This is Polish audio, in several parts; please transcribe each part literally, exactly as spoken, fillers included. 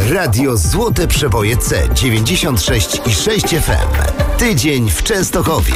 Radio Złote Przeboje C dziewięćdziesiąt sześć i sześć F M. Tydzień w Częstochowie.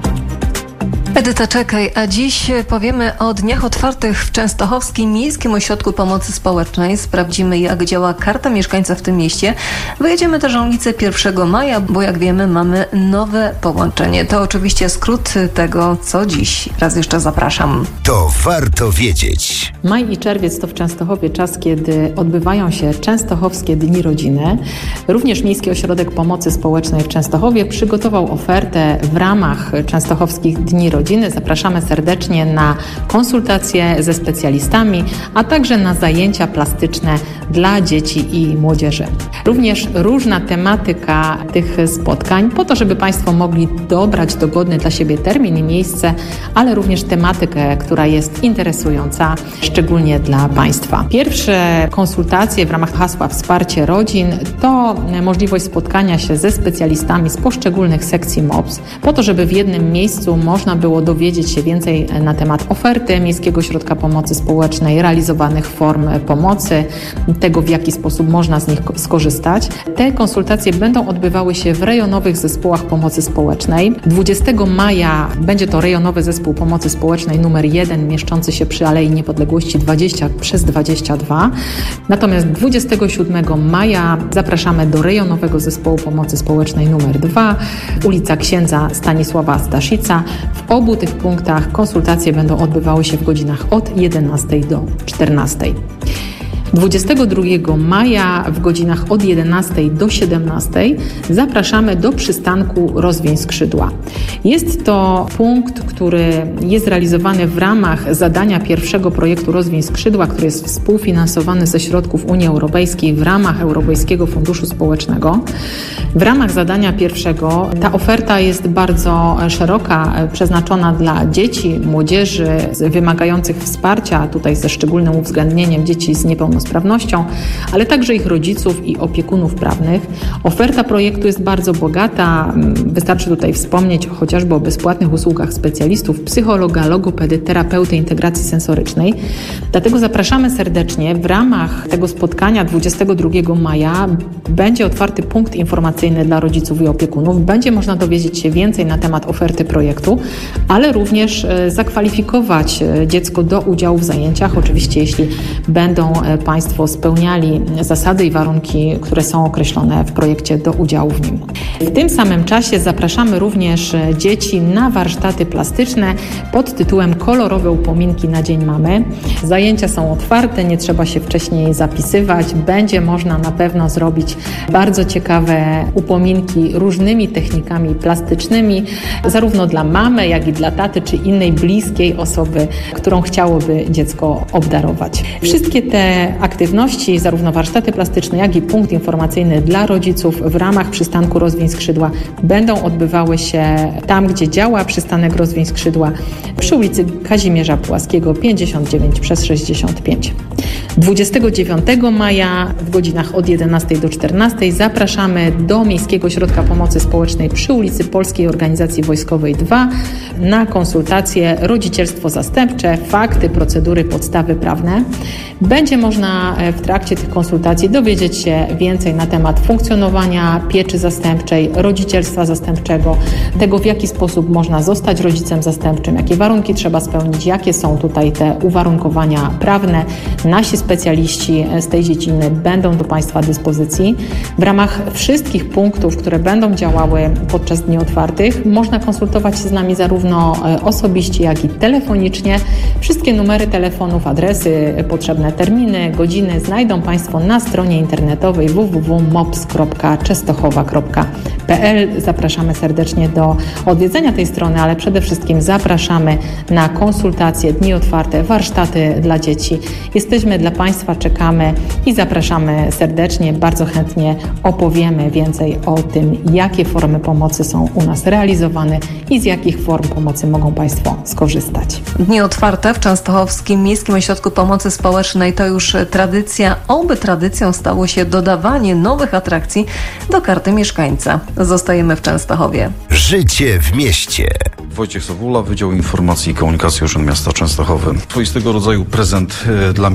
Edyta Czekaj, a dziś powiemy o dniach otwartych w Częstochowskim Miejskim Ośrodku Pomocy Społecznej. Sprawdzimy, jak działa Karta Mieszkańca w tym mieście. Wyjedziemy też na ulicę pierwszego maja, bo jak wiemy, mamy nowe połączenie. To oczywiście skrót tego, co dziś. Raz jeszcze zapraszam. To warto wiedzieć. Maj i czerwiec to w Częstochowie czas, kiedy odbywają się Częstochowskie Dni Rodziny. Również Miejski Ośrodek Pomocy Społecznej w Częstochowie przygotował ofertę w ramach Częstochowskich Dni Rodziny. Zapraszamy serdecznie na konsultacje ze specjalistami, a także na zajęcia plastyczne dla dzieci i młodzieży. Również różna tematyka tych spotkań, po to, żeby Państwo mogli dobrać dogodny dla siebie termin i miejsce, ale również tematykę, która jest interesująca, szczególnie dla Państwa. Pierwsze konsultacje w ramach hasła Wsparcie Rodzin to możliwość spotkania się ze specjalistami z poszczególnych sekcji M O P S, po to, żeby w jednym miejscu można było dowiedzieć się więcej na temat oferty Miejskiego Ośrodka Pomocy Społecznej, realizowanych form pomocy, tego w jaki sposób można z nich skorzystać. Te konsultacje będą odbywały się w rejonowych zespołach pomocy społecznej. dwudziestego maja będzie to rejonowy zespół pomocy społecznej numer jeden, mieszczący się przy Alei Niepodległości dwadzieścia przez dwadzieścia dwa. Natomiast dwudziestego siódmego maja zapraszamy do rejonowego zespołu pomocy społecznej numer dwa, ulica Księdza Stanisława Staszica. W obu tych punktach konsultacje będą odbywały się w godzinach od jedenastej do czternastej. dwudziestego drugiego maja w godzinach od jedenastej do siedemnastej zapraszamy do przystanku Rozwiń Skrzydła. Jest to punkt, który jest realizowany w ramach zadania pierwszego projektu Rozwiń Skrzydła, który jest współfinansowany ze środków Unii Europejskiej w ramach Europejskiego Funduszu Społecznego. W ramach zadania pierwszego ta oferta jest bardzo szeroka, przeznaczona dla dzieci, młodzieży wymagających wsparcia, tutaj ze szczególnym uwzględnieniem dzieci z niepełnosprawnością, ale także ich rodziców i opiekunów prawnych. Oferta projektu jest bardzo bogata. Wystarczy tutaj wspomnieć chociażby o bezpłatnych usługach specjalistów, psychologa, logopedy, terapeuty integracji sensorycznej. Dlatego zapraszamy serdecznie. W ramach tego spotkania dwudziestego drugiego maja będzie otwarty punkt informacyjny dla rodziców i opiekunów. Będzie można dowiedzieć się więcej na temat oferty projektu, ale również zakwalifikować dziecko do udziału w zajęciach. Oczywiście, jeśli będą Państwo spełniali zasady i warunki, które są określone w projekcie do udziału w nim. W tym samym czasie zapraszamy również dzieci na warsztaty plastyczne pod tytułem Kolorowe upominki na Dzień Mamy. Zajęcia są otwarte, nie trzeba się wcześniej zapisywać. Będzie można na pewno zrobić bardzo ciekawe upominki różnymi technikami plastycznymi, zarówno dla mamy, jak i dla taty, czy innej bliskiej osoby, którą chciałoby dziecko obdarować. Wszystkie te aktywności, zarówno warsztaty plastyczne, jak i punkt informacyjny dla rodziców w ramach przystanku Rozwiń Skrzydła będą odbywały się tam, gdzie działa przystanek Rozwiń Skrzydła, przy ulicy Kazimierza Pułaskiego pięćdziesiąt dziewięć przez sześćdziesiąt pięć. dwudziestego dziewiątego maja w godzinach od jedenastej do czternastej zapraszamy do Miejskiego Ośrodka Pomocy Społecznej przy ulicy Polskiej Organizacji Wojskowej dwa na konsultacje rodzicielstwo zastępcze, fakty, procedury, podstawy prawne. Będzie można w trakcie tych konsultacji dowiedzieć się więcej na temat funkcjonowania pieczy zastępczej, rodzicielstwa zastępczego, tego w jaki sposób można zostać rodzicem zastępczym, jakie warunki trzeba spełnić, jakie są tutaj te uwarunkowania prawne. Nasi specjaliści z tej dziedziny będą do Państwa dyspozycji. W ramach wszystkich punktów, które będą działały podczas dni otwartych, można konsultować się z nami zarówno osobiście, jak i telefonicznie. Wszystkie numery telefonów, adresy, potrzebne terminy, godziny znajdą Państwo na stronie internetowej w w w kropka mops kropka częstochowa kropka p l. Zapraszamy serdecznie do odwiedzenia tej strony, ale przede wszystkim zapraszamy na konsultacje, dni otwarte, warsztaty dla dzieci. Jesteśmy dla Państwa, czekamy i zapraszamy serdecznie. Bardzo chętnie opowiemy więcej o tym, jakie formy pomocy są u nas realizowane i z jakich form pomocy mogą Państwo skorzystać. Dni otwarte w Częstochowskim Miejskim Ośrodku Pomocy Społecznej to już tradycja. Oby tradycją stało się dodawanie nowych atrakcji do karty mieszkańca. Zostajemy w Częstochowie. Życie w mieście. Wojciech Sowula, Wydział Informacji i Komunikacji Urząd Miasta Częstochowy. Swoistego rodzaju prezent dla mieszkańców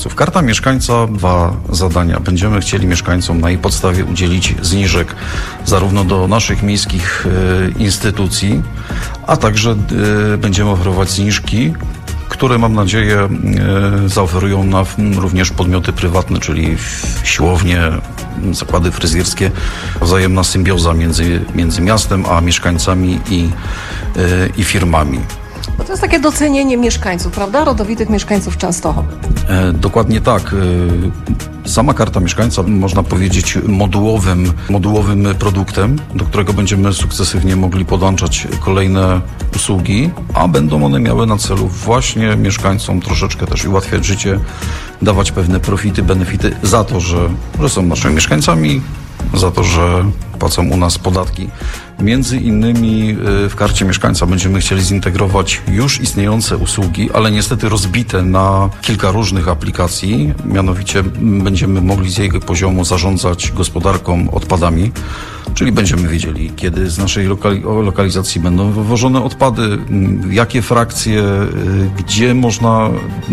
mieszkańców. Karta mieszkańca, dwa zadania. Będziemy chcieli mieszkańcom na jej podstawie udzielić zniżek zarówno do naszych miejskich y, instytucji, a także y, będziemy oferować zniżki, które mam nadzieję y, zaoferują nam również podmioty prywatne, czyli siłownie, zakłady fryzjerskie, wzajemna symbioza między, między miastem a mieszkańcami i, y, i firmami. Bo to jest takie docenienie mieszkańców, prawda? Rodowitych mieszkańców Częstochowy. E, dokładnie tak. E, sama karta mieszkańca, można powiedzieć, modułowym, modułowym produktem, do którego będziemy sukcesywnie mogli podłączać kolejne usługi, a będą one miały na celu właśnie mieszkańcom troszeczkę też ułatwiać życie, dawać pewne profity, benefity za to, że, że są naszymi mieszkańcami, za to, że płacą u nas podatki. Między innymi w karcie mieszkańca będziemy chcieli zintegrować już istniejące usługi, ale niestety rozbite na kilka różnych aplikacji. Mianowicie będziemy mogli z jej poziomu zarządzać gospodarką odpadami, czyli będziemy wiedzieli, kiedy z naszej lokali- lokalizacji będą wywożone odpady, jakie frakcje, gdzie można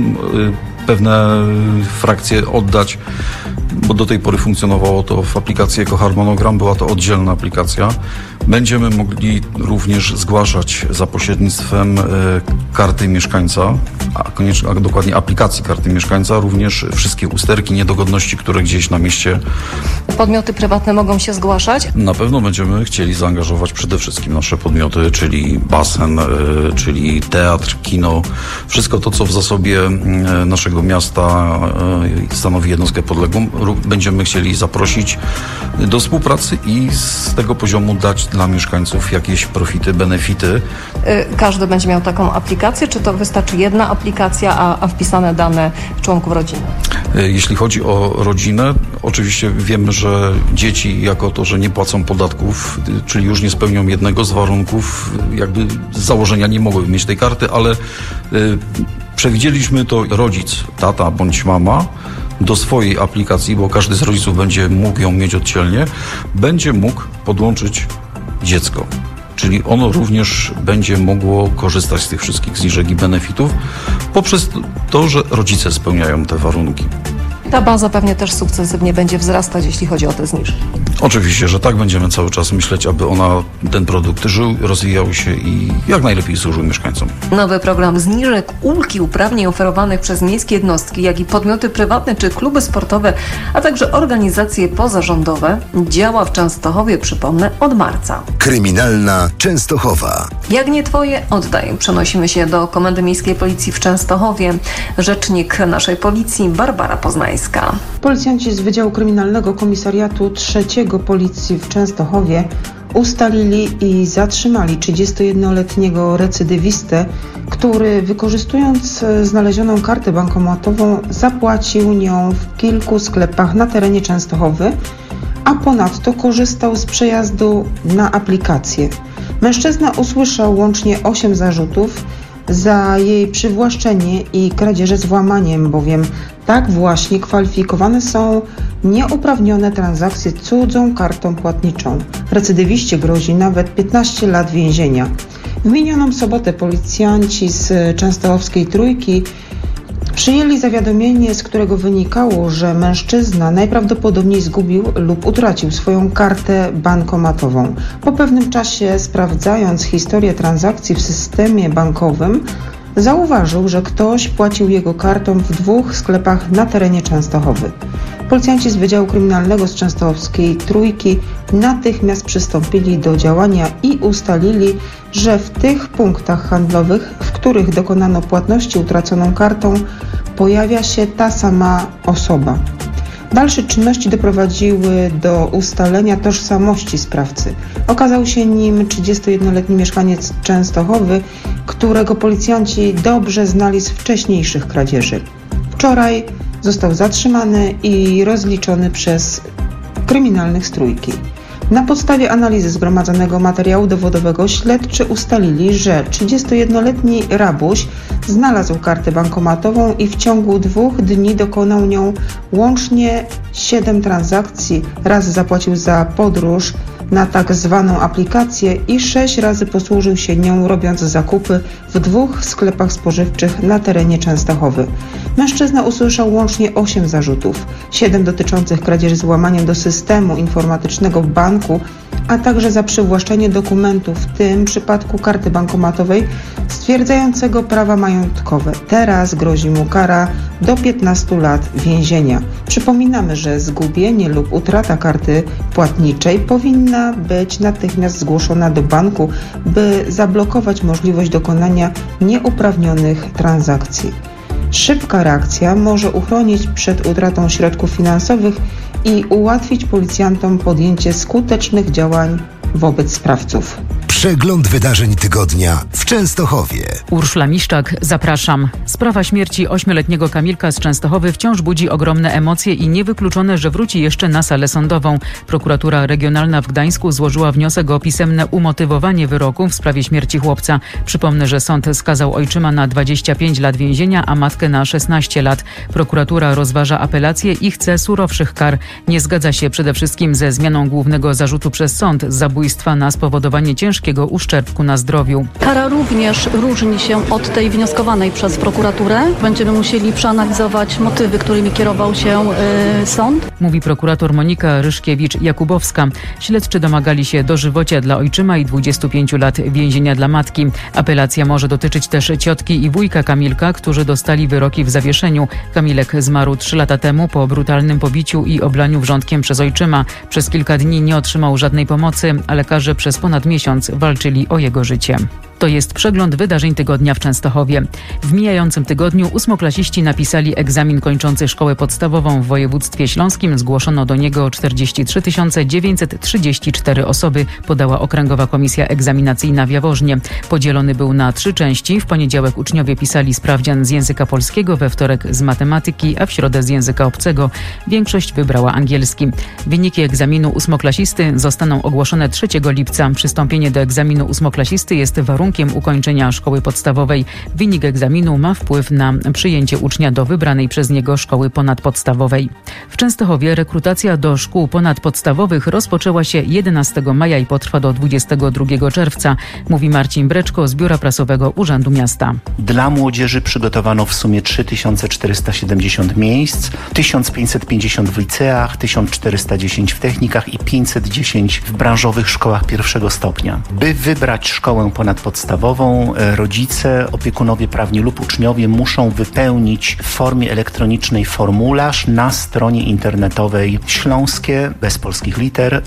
pewne frakcje oddać, bo do tej pory funkcjonowało to w aplikacji EkoHarmonogram, była to oddzielna aplikacja. Będziemy mogli również zgłaszać za pośrednictwem y, karty mieszkańca, a, koniecznie, a dokładnie aplikacji karty mieszkańca, również wszystkie usterki, niedogodności, które gdzieś na mieście. Podmioty prywatne mogą się zgłaszać? Na pewno będziemy chcieli zaangażować przede wszystkim nasze podmioty, czyli basen, y, czyli teatr, kino, wszystko to, co w zasobie y, naszego miasta y, stanowi jednostkę podległą. Będziemy chcieli zaprosić do współpracy i z tego poziomu dać dla mieszkańców jakieś profity, benefity. Każdy będzie miał taką aplikację, czy to wystarczy jedna aplikacja, a, a wpisane dane członków rodziny? Jeśli chodzi o rodzinę, oczywiście wiemy, że dzieci jako to, że nie płacą podatków, czyli już nie spełnią jednego z warunków, jakby z założenia nie mogły mieć tej karty, ale y, przewidzieliśmy to rodzic, tata bądź mama, do swojej aplikacji, bo każdy z rodziców będzie mógł ją mieć oddzielnie, będzie mógł podłączyć dziecko. Czyli ono również będzie mogło korzystać z tych wszystkich zniżek i benefitów poprzez to, że rodzice spełniają te warunki. Ta baza pewnie też sukcesywnie będzie wzrastać, jeśli chodzi o te zniżki. Oczywiście, że tak, będziemy cały czas myśleć, aby ona, ten produkt żył, rozwijał się i jak najlepiej służył mieszkańcom. Nowy program zniżek, ulg i uprawnień oferowanych przez miejskie jednostki, jak i podmioty prywatne czy kluby sportowe, a także organizacje pozarządowe działa w Częstochowie, przypomnę, od marca. Kryminalna Częstochowa. Jak nie twoje, oddaj. Przenosimy się do Komendy Miejskiej Policji w Częstochowie. Rzecznik naszej policji Barbara Poznańska. Policjanci z Wydziału Kryminalnego Komisariatu trzeciego Policji w Częstochowie ustalili i zatrzymali trzydziestojednoletniego recydywistę, który wykorzystując znalezioną kartę bankomatową zapłacił nią w kilku sklepach na terenie Częstochowy, a ponadto korzystał z przejazdu na aplikację. Mężczyzna usłyszał łącznie osiem zarzutów za jej przywłaszczenie i kradzieże z włamaniem, bowiem tak właśnie kwalifikowane są nieuprawnione transakcje cudzą kartą płatniczą. Recydywiście grozi nawet piętnaście lat więzienia. W minioną sobotę policjanci z częstochowskiej Trójki przyjęli zawiadomienie, z którego wynikało, że mężczyzna najprawdopodobniej zgubił lub utracił swoją kartę bankomatową. Po pewnym czasie, sprawdzając historię transakcji w systemie bankowym, zauważył, że ktoś płacił jego kartą w dwóch sklepach na terenie Częstochowy. Policjanci z Wydziału Kryminalnego z częstochowskiej Trójki natychmiast przystąpili do działania i ustalili, że w tych punktach handlowych, w których dokonano płatności utraconą kartą, pojawia się ta sama osoba. Dalsze czynności doprowadziły do ustalenia tożsamości sprawcy. Okazał się nim trzydziestojednoletni mieszkaniec Częstochowy, którego policjanci dobrze znali z wcześniejszych kradzieży. Wczoraj został zatrzymany i rozliczony przez kryminalnych z Trójki. Na podstawie analizy zgromadzonego materiału dowodowego śledczy ustalili, że trzydziestojednoletni rabuś znalazł kartę bankomatową i w ciągu dwóch dni dokonał nią łącznie siedem transakcji. Raz zapłacił za podróż na tak zwaną aplikację i sześć razy posłużył się nią, robiąc zakupy w dwóch sklepach spożywczych na terenie Częstochowy. Mężczyzna usłyszał łącznie osiem zarzutów, siedem dotyczących kradzieży z włamaniem do systemu informatycznego w banku, a także za przywłaszczenie dokumentów, w tym przypadku karty bankomatowej stwierdzającego prawa majątkowe. Teraz grozi mu kara do piętnastu lat więzienia. Przypominamy, że zgubienie lub utrata karty płatniczej powinna być natychmiast zgłoszona do banku, by zablokować możliwość dokonania nieuprawnionych transakcji. Szybka reakcja może uchronić przed utratą środków finansowych i ułatwić policjantom podjęcie skutecznych działań wobec sprawców. Przegląd wydarzeń tygodnia w Częstochowie. Urszula Miszczak, zapraszam. Sprawa śmierci ośmioletniego Kamilka z Częstochowy wciąż budzi ogromne emocje i niewykluczone, że wróci jeszcze na salę sądową. Prokuratura Regionalna w Gdańsku złożyła wniosek o pisemne umotywowanie wyroku w sprawie śmierci chłopca. Przypomnę, że sąd skazał ojczyma na dwadzieścia pięć lat więzienia, a matkę na szesnaście lat. Prokuratura rozważa apelację i chce surowszych kar. Nie zgadza się przede wszystkim ze zmianą głównego zarzutu przez sąd z zabójstwa na spowodowanie ciężkiego uszczerbku na zdrowiu. Kara również różni się od tej wnioskowanej przez prokuraturę. Będziemy musieli przeanalizować motywy, którymi kierował się y, sąd. Mówi prokurator Monika Ryszkiewicz-Jakubowska. Śledczy domagali się dożywocia dla ojczyma i dwudziestu pięciu lat więzienia dla matki. Apelacja może dotyczyć też ciotki i wujka Kamilka, którzy dostali wyroki w zawieszeniu. Kamilek zmarł trzy lata temu po brutalnym pobiciu i oblaniu wrzątkiem przez ojczyma. Przez kilka dni nie otrzymał żadnej pomocy, a lekarze przez ponad miesiąc walczyli o jego życie. To jest przegląd wydarzeń tygodnia w Częstochowie. W mijającym tygodniu ósmoklasiści napisali egzamin kończący szkołę podstawową w województwie śląskim. Zgłoszono do niego czterdzieści trzy tysiące dziewięćset trzydzieści cztery osoby, podała Okręgowa Komisja Egzaminacyjna w Jaworznie. Podzielony był na trzy części. W poniedziałek uczniowie pisali sprawdzian z języka polskiego, we wtorek z matematyki, a w środę z języka obcego. Większość wybrała angielski. Wyniki egzaminu ósmoklasisty zostaną ogłoszone trzeciego lipca. Przystąpienie do egzaminu ósmoklasisty jest warunkiem ukończenia szkoły podstawowej. Wynik egzaminu ma wpływ na przyjęcie ucznia do wybranej przez niego szkoły ponadpodstawowej. W Częstochowie rekrutacja do szkół ponadpodstawowych rozpoczęła się jedenastego maja i potrwa do dwudziestego drugiego czerwca, mówi Marcin Breczko z Biura Prasowego Urzędu Miasta. Dla młodzieży przygotowano w sumie trzy tysiące czterysta siedemdziesiąt miejsc, tysiąc pięćset pięćdziesiąt w liceach, tysiąc czterysta dziesięć w technikach i pięćset dziesięć w branżowych szkołach pierwszego stopnia. By wybrać szkołę ponadpodstawową, podstawową, rodzice, opiekunowie prawni lub uczniowie muszą wypełnić w formie elektronicznej formularz na stronie internetowej śląskie, bez polskich liter,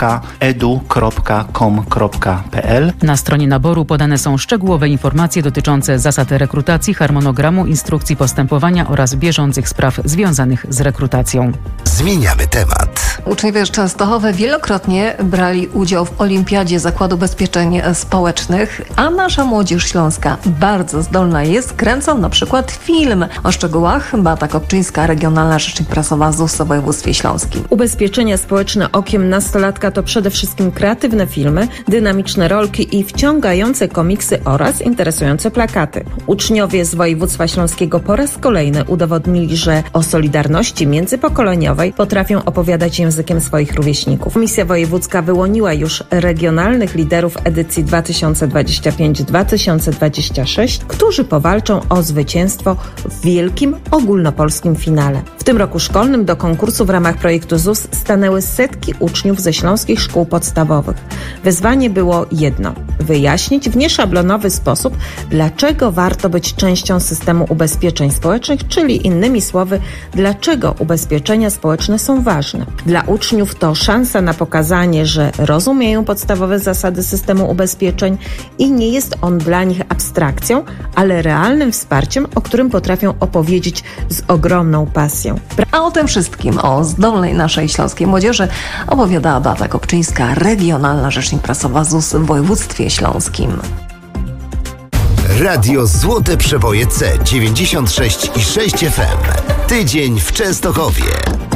edu kropka com kropka pe el. Na stronie naboru podane są szczegółowe informacje dotyczące zasad rekrutacji, harmonogramu, instrukcji postępowania oraz bieżących spraw związanych z rekrutacją. Zmieniamy temat. Uczniowie z Częstochowy wielokrotnie brali udział w Olimpiadzie Zakładu Ubezpieczeń Społecznych, a nasza młodzież śląska bardzo zdolna jest. Kręcą na przykład film. O szczegółach Beata Kopczyńska, Regionalna Rzecznik Prasowa Z U S w województwie śląskim. Ubezpieczenia społeczne okiem nastolatka to przede wszystkim kreatywne filmy, dynamiczne rolki i wciągające komiksy oraz interesujące plakaty. Uczniowie z województwa śląskiego po raz kolejny udowodnili, że o solidarności międzypokoleniowej potrafią opowiadać językiem swoich rówieśników. Komisja Wojewódzka wyłoniła już regionalnych liderów edycji dwa tysiące dwudziestej piątej dwa tysiące dwudziestej szóstej, którzy powalczą o zwycięstwo w wielkim ogólnopolskim finale. W tym roku szkolnym do konkursu w ramach projektu Z U S stanęły setki uczniów ze śląskich szkół podstawowych. Wyzwanie było jedno – wyjaśnić w nieszablonowy sposób, dlaczego warto być częścią systemu ubezpieczeń społecznych, czyli innymi słowy, dlaczego ubezpieczenia społeczne są ważne. Dla uczniów to szansa na pokazanie, że rozumieją podstawowe zasady systemu ubezpieczeń i nie jest on dla nich abstrakcją, ale realnym wsparciem, o którym potrafią opowiedzieć z ogromną pasją. A o tym wszystkim, o zdolnej naszej śląskiej młodzieży opowiadała Beata Kopczyńska, Regionalna Rzecznik Prasowa Z U S w województwie śląskim. Radio Złote Przeboje C dziewięćdziesiąt sześć i sześć F M. Tydzień w Częstochowie.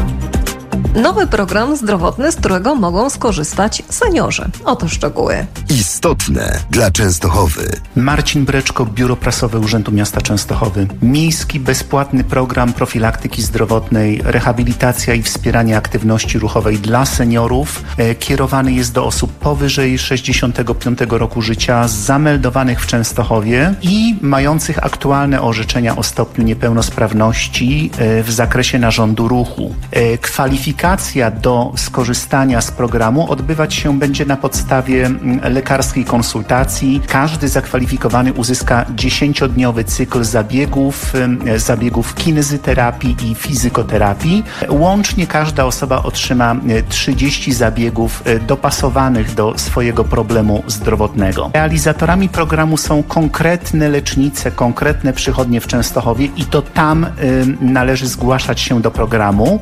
Nowy program zdrowotny, z którego mogą skorzystać seniorzy. Oto szczegóły. Istotne dla Częstochowy. Marcin Breczko, Biuro Prasowe Urzędu Miasta Częstochowy. Miejski bezpłatny program profilaktyki zdrowotnej, rehabilitacja i wspieranie aktywności ruchowej dla seniorów e, kierowany jest do osób powyżej sześćdziesiątego piątego roku życia, zameldowanych w Częstochowie i mających aktualne orzeczenia o stopniu niepełnosprawności e, w zakresie narządu ruchu. E, kwalifikacja do skorzystania z programu odbywać się będzie na podstawie lekarskiej konsultacji. Każdy zakwalifikowany uzyska dziesięciodniowy cykl zabiegów, zabiegów kinezyterapii i fizykoterapii. Łącznie każda osoba otrzyma trzydzieści zabiegów dopasowanych do swojego problemu zdrowotnego. Realizatorami programu są konkretne lecznice, konkretne przychodnie w Częstochowie i to tam należy zgłaszać się do programu.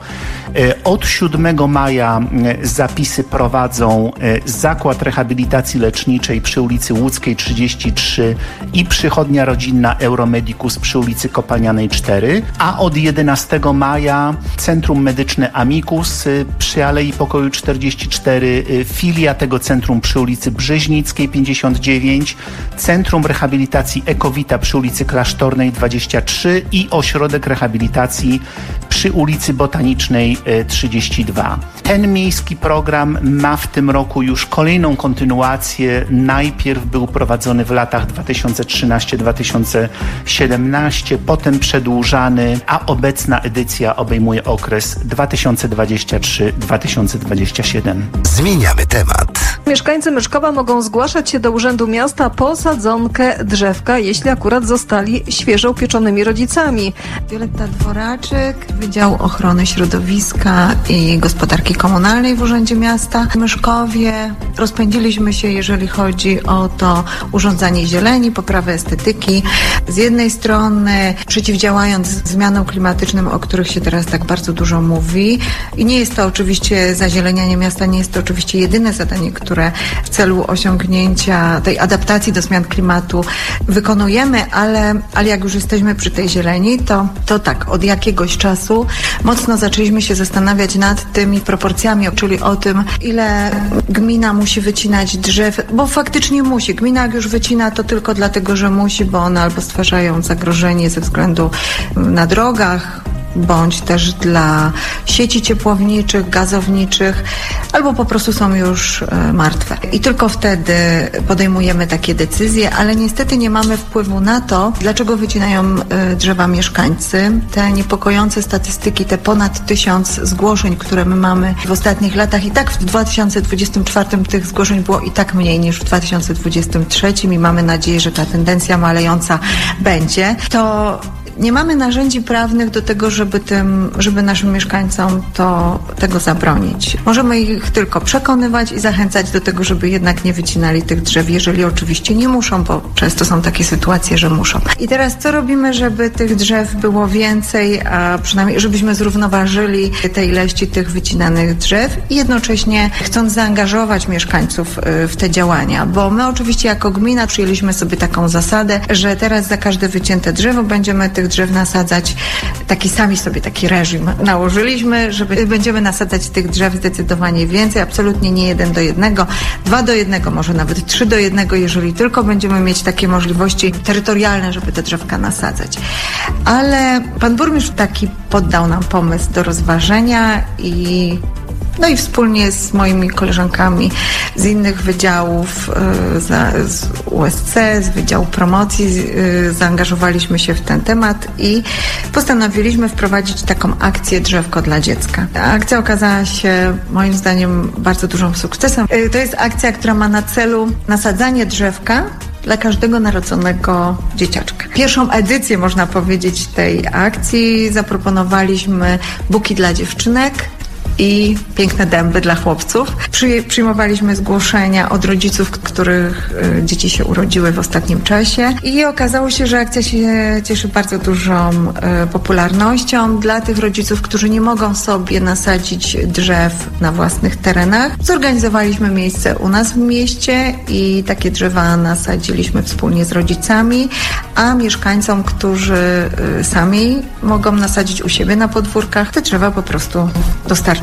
Od siódmego maja zapisy prowadzą Zakład Rehabilitacji Leczniczej przy ulicy Łódzkiej trzydzieści trzy i przychodnia rodzinna Euromedicus przy ulicy Kopalnianej cztery, a od jedenastego maja Centrum Medyczne Amicus przy Alei Pokoju czterdzieści cztery, filia tego centrum przy ulicy Brzeźnickiej pięćdziesiąt dziewięć, Centrum Rehabilitacji Ekowita przy ulicy Klasztornej dwadzieścia trzy i Ośrodek Rehabilitacji przy ulicy Botanicznej trzydzieści dwa. Ten miejski program ma w tym roku już kolejną kontynuację. Najpierw był prowadzony w latach dwa tysiące trzynastym do dwa tysiące siedemnastego, potem przedłużany, a obecna edycja obejmuje okres dwa tysiące dwudziesty trzeci do dwa tysiące dwudziestego siódmego. Zmieniamy temat. Mieszkańcy Myszkowa mogą zgłaszać się do Urzędu Miasta po sadzonkę drzewka, jeśli akurat zostali świeżo upieczonymi rodzicami. Wioletta Dworaczyk, Wydział Ochrony Środowiska i Gospodarki Komunalnej w Urzędzie Miasta w Myszkowie. Rozpędziliśmy się, jeżeli chodzi o to urządzanie zieleni, poprawę estetyki. Z jednej strony przeciwdziałając zmianom klimatycznym, o których się teraz tak bardzo dużo mówi. I nie jest to oczywiście zazielenianie miasta, nie jest to oczywiście jedyne zadanie, które w celu osiągnięcia tej adaptacji do zmian klimatu wykonujemy, ale, ale jak już jesteśmy przy tej zieleni, to, to tak, od jakiegoś czasu mocno zaczęliśmy się zastanawiać nad tymi proporcjami, czyli o tym, ile gmina musi wycinać drzew, bo faktycznie musi. Gmina jak już wycina, to tylko dlatego, że musi, bo one albo stwarzają zagrożenie ze względu na drogach, bądź też dla sieci ciepłowniczych, gazowniczych, albo po prostu są już e, martwe. I tylko wtedy podejmujemy takie decyzje, ale niestety nie mamy wpływu na to, dlaczego wycinają e, drzewa mieszkańcy. Te niepokojące statystyki, te ponad tysiąc zgłoszeń, które my mamy w ostatnich latach, i tak w dwa tysiące dwudziestym czwartym tych zgłoszeń było i tak mniej niż w dwa tysiące dwudziestym trzecim i mamy nadzieję, że ta tendencja malejąca będzie, to nie mamy narzędzi prawnych do tego, żeby tym, żeby naszym mieszkańcom to, tego zabronić. Możemy ich tylko przekonywać i zachęcać do tego, żeby jednak nie wycinali tych drzew, jeżeli oczywiście nie muszą, bo często są takie sytuacje, że muszą. I teraz co robimy, żeby tych drzew było więcej, a przynajmniej żebyśmy zrównoważyli te ilości tych wycinanych drzew i jednocześnie chcąc zaangażować mieszkańców w te działania, bo my oczywiście jako gmina przyjęliśmy sobie taką zasadę, że teraz za każde wycięte drzewo będziemy tych drzew nasadzać, taki sami sobie taki reżim nałożyliśmy, że będziemy nasadzać tych drzew zdecydowanie więcej, absolutnie nie jeden do jednego, dwa do jednego, może nawet trzy do jednego, jeżeli tylko będziemy mieć takie możliwości terytorialne, żeby te drzewka nasadzać. Ale pan burmistrz taki poddał nam pomysł do rozważenia i no i wspólnie z moimi koleżankami z innych wydziałów, z U S C, z Wydziału Promocji, zaangażowaliśmy się w ten temat i postanowiliśmy wprowadzić taką akcję Drzewko dla Dziecka. Ta akcja okazała się moim zdaniem bardzo dużym sukcesem. To jest akcja, która ma na celu nasadzanie drzewka dla każdego narodzonego dzieciaczka. Pierwszą edycję, można powiedzieć, tej akcji zaproponowaliśmy buki dla dziewczynek i piękne dęby dla chłopców. Przy, przyjmowaliśmy zgłoszenia od rodziców, których y, dzieci się urodziły w ostatnim czasie i okazało się, że akcja się cieszy bardzo dużą y, popularnością dla tych rodziców, którzy nie mogą sobie nasadzić drzew na własnych terenach. Zorganizowaliśmy miejsce u nas w mieście i takie drzewa nasadziliśmy wspólnie z rodzicami, a mieszkańcom, którzy y, sami mogą nasadzić u siebie na podwórkach, te drzewa po prostu dostarczyliśmy.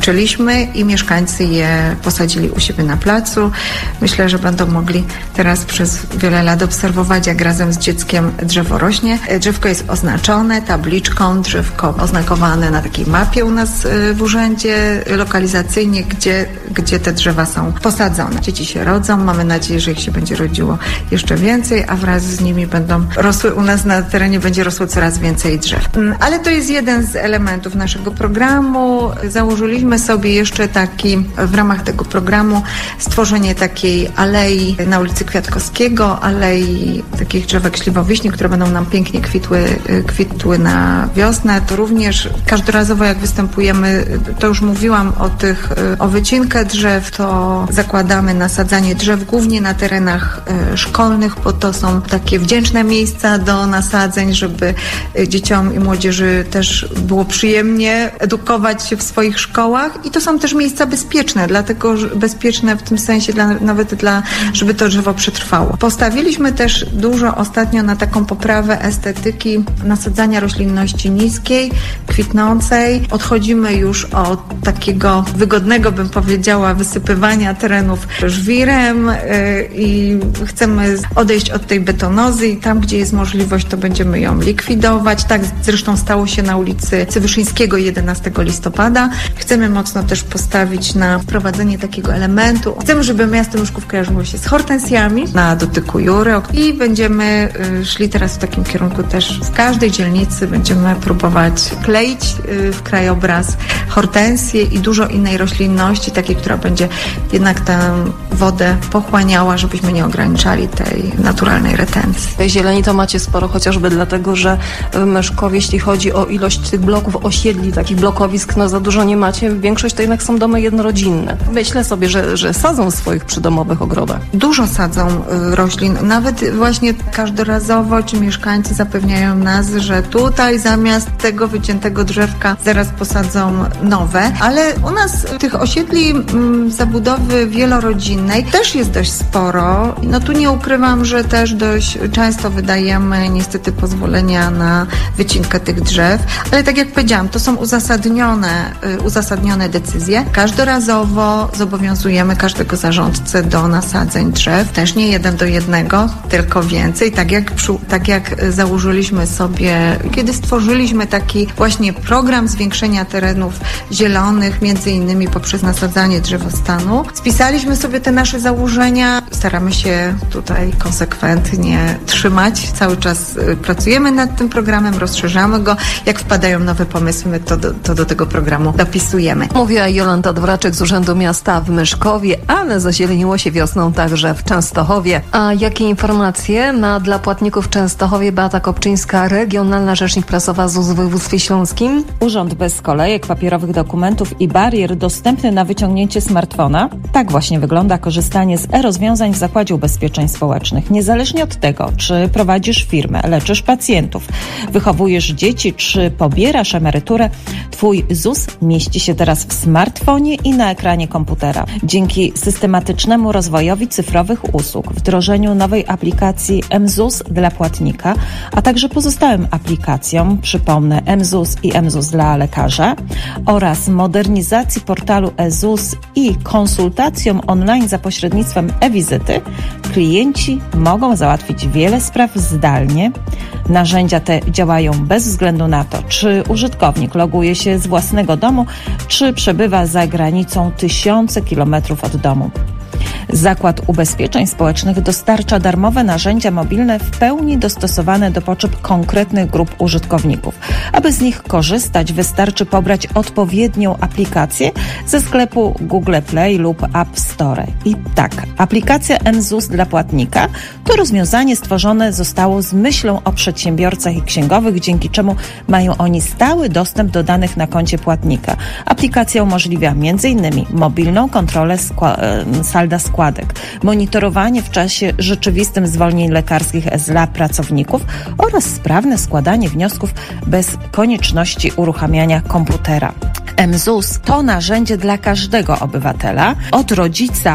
zaczęliśmy i mieszkańcy je posadzili u siebie na placu. Myślę, że będą mogli teraz przez wiele lat obserwować, jak razem z dzieckiem drzewo rośnie. Drzewko jest oznaczone tabliczką, drzewko oznakowane na takiej mapie u nas w urzędzie lokalizacyjnie, gdzie, gdzie te drzewa są posadzone. Dzieci się rodzą, mamy nadzieję, że ich się będzie rodziło jeszcze więcej, a wraz z nimi będą rosły, u nas na terenie będzie rosło coraz więcej drzew. Ale to jest jeden z elementów naszego programu. Założyliśmy sobie jeszcze taki, w ramach tego programu, stworzenie takiej alei na ulicy Kwiatkowskiego, alei takich drzewek śliwowiśni, które będą nam pięknie kwitły, kwitły na wiosnę. To również każdorazowo, jak występujemy, to już mówiłam o tych, o wycinkę drzew, to zakładamy nasadzanie drzew głównie na terenach szkolnych, bo to są takie wdzięczne miejsca do nasadzeń, żeby dzieciom i młodzieży też było przyjemnie edukować się w swoich szkołach i to są też miejsca bezpieczne, dlatego że bezpieczne w tym sensie dla, nawet dla, żeby to drzewo przetrwało. Postawiliśmy też dużo ostatnio na taką poprawę estetyki nasadzania roślinności niskiej, kwitnącej. Odchodzimy już od takiego wygodnego, bym powiedziała, wysypywania terenów żwirem i chcemy odejść od tej betonozy i tam, gdzie jest możliwość, to będziemy ją likwidować. Tak zresztą stało się na ulicy Wyszyńskiego jedenastego listopada. Chcemy mocno też postawić na wprowadzenie takiego elementu. Chcemy, żeby miasto Myszków kojarzyło się z hortensjami na dotyku jury i będziemy szli teraz w takim kierunku też. W każdej dzielnicy będziemy próbować kleić w krajobraz hortensje i dużo innej roślinności, takiej, która będzie jednak tę wodę pochłaniała, żebyśmy nie ograniczali tej naturalnej retencji. Tej zieleni to macie sporo, chociażby dlatego, że w Myszkowie, jeśli chodzi o ilość tych bloków osiedli, takich blokowisk, no za dużo nie macie. Większość to jednak są domy jednorodzinne. Myślę sobie, że, że sadzą w swoich przydomowych ogrodach. Dużo sadzą y, roślin. Nawet właśnie każdorazowo ci mieszkańcy zapewniają nas, że tutaj zamiast tego wyciętego drzewka zaraz posadzą nowe. Ale u nas tych osiedli m, zabudowy wielorodzinnej też jest dość sporo. No tu nie ukrywam, że też dość często wydajemy niestety pozwolenia na wycinkę tych drzew, ale tak jak powiedziałam, to są uzasadnione, y, uzasadnione decyzje. Każdorazowo zobowiązujemy każdego zarządcę do nasadzeń drzew, też nie jeden do jednego, tylko więcej, tak jak, tak jak założyliśmy sobie, kiedy stworzyliśmy taki właśnie program zwiększenia terenów zielonych, między innymi poprzez nasadzanie drzewostanu. Spisaliśmy sobie te nasze założenia, staramy się tutaj konsekwentnie trzymać, cały czas pracujemy nad tym programem, rozszerzamy go, jak wpadają nowe pomysły, my to do, to do tego programu dopisujemy. Mówiła Jolanta Dworaczek z Urzędu Miasta w Myszkowie, ale zazieleniło się wiosną także w Częstochowie. A jakie informacje ma dla płatników w Częstochowie Beata Kopczyńska, regionalna rzecznik prasowa Z U S w województwie śląskim? Urząd bez kolejek, papierowych dokumentów i barier dostępny na wyciągnięcie smartfona. Tak właśnie wygląda korzystanie z e-rozwiązań w Zakładzie Ubezpieczeń Społecznych. Niezależnie od tego, czy prowadzisz firmę, leczysz pacjentów, wychowujesz dzieci, czy pobierasz emeryturę, Twój Z U S mieści się teraz w smartfonie i na ekranie komputera. Dzięki systematycznemu rozwojowi cyfrowych usług, wdrożeniu nowej aplikacji mZUS dla płatnika, a także pozostałym aplikacjom, przypomnę mZUS i mZUS dla lekarza, oraz modernizacji portalu e-ZUS i konsultacjom online za pośrednictwem e-wizyty, klienci mogą załatwić wiele spraw zdalnie. Narzędzia te działają bez względu na to, czy użytkownik loguje się z własnego domu, czy przebywa za granicą tysiące kilometrów od domu. Zakład Ubezpieczeń Społecznych dostarcza darmowe narzędzia mobilne w pełni dostosowane do potrzeb konkretnych grup użytkowników. Aby z nich korzystać, wystarczy pobrać odpowiednią aplikację ze sklepu Google Play lub App Store. I tak, aplikacja mZUS dla płatnika to rozwiązanie stworzone zostało z myślą o przedsiębiorcach i księgowych, dzięki czemu mają oni stały dostęp do danych na koncie płatnika. Aplikacja umożliwia między innymi mobilną kontrolę skła- salda składek, monitorowanie w czasie rzeczywistym zwolnień lekarskich dla pracowników oraz sprawne składanie wniosków bez konieczności uruchamiania komputera. mZUS to narzędzie dla każdego obywatela, od rodzica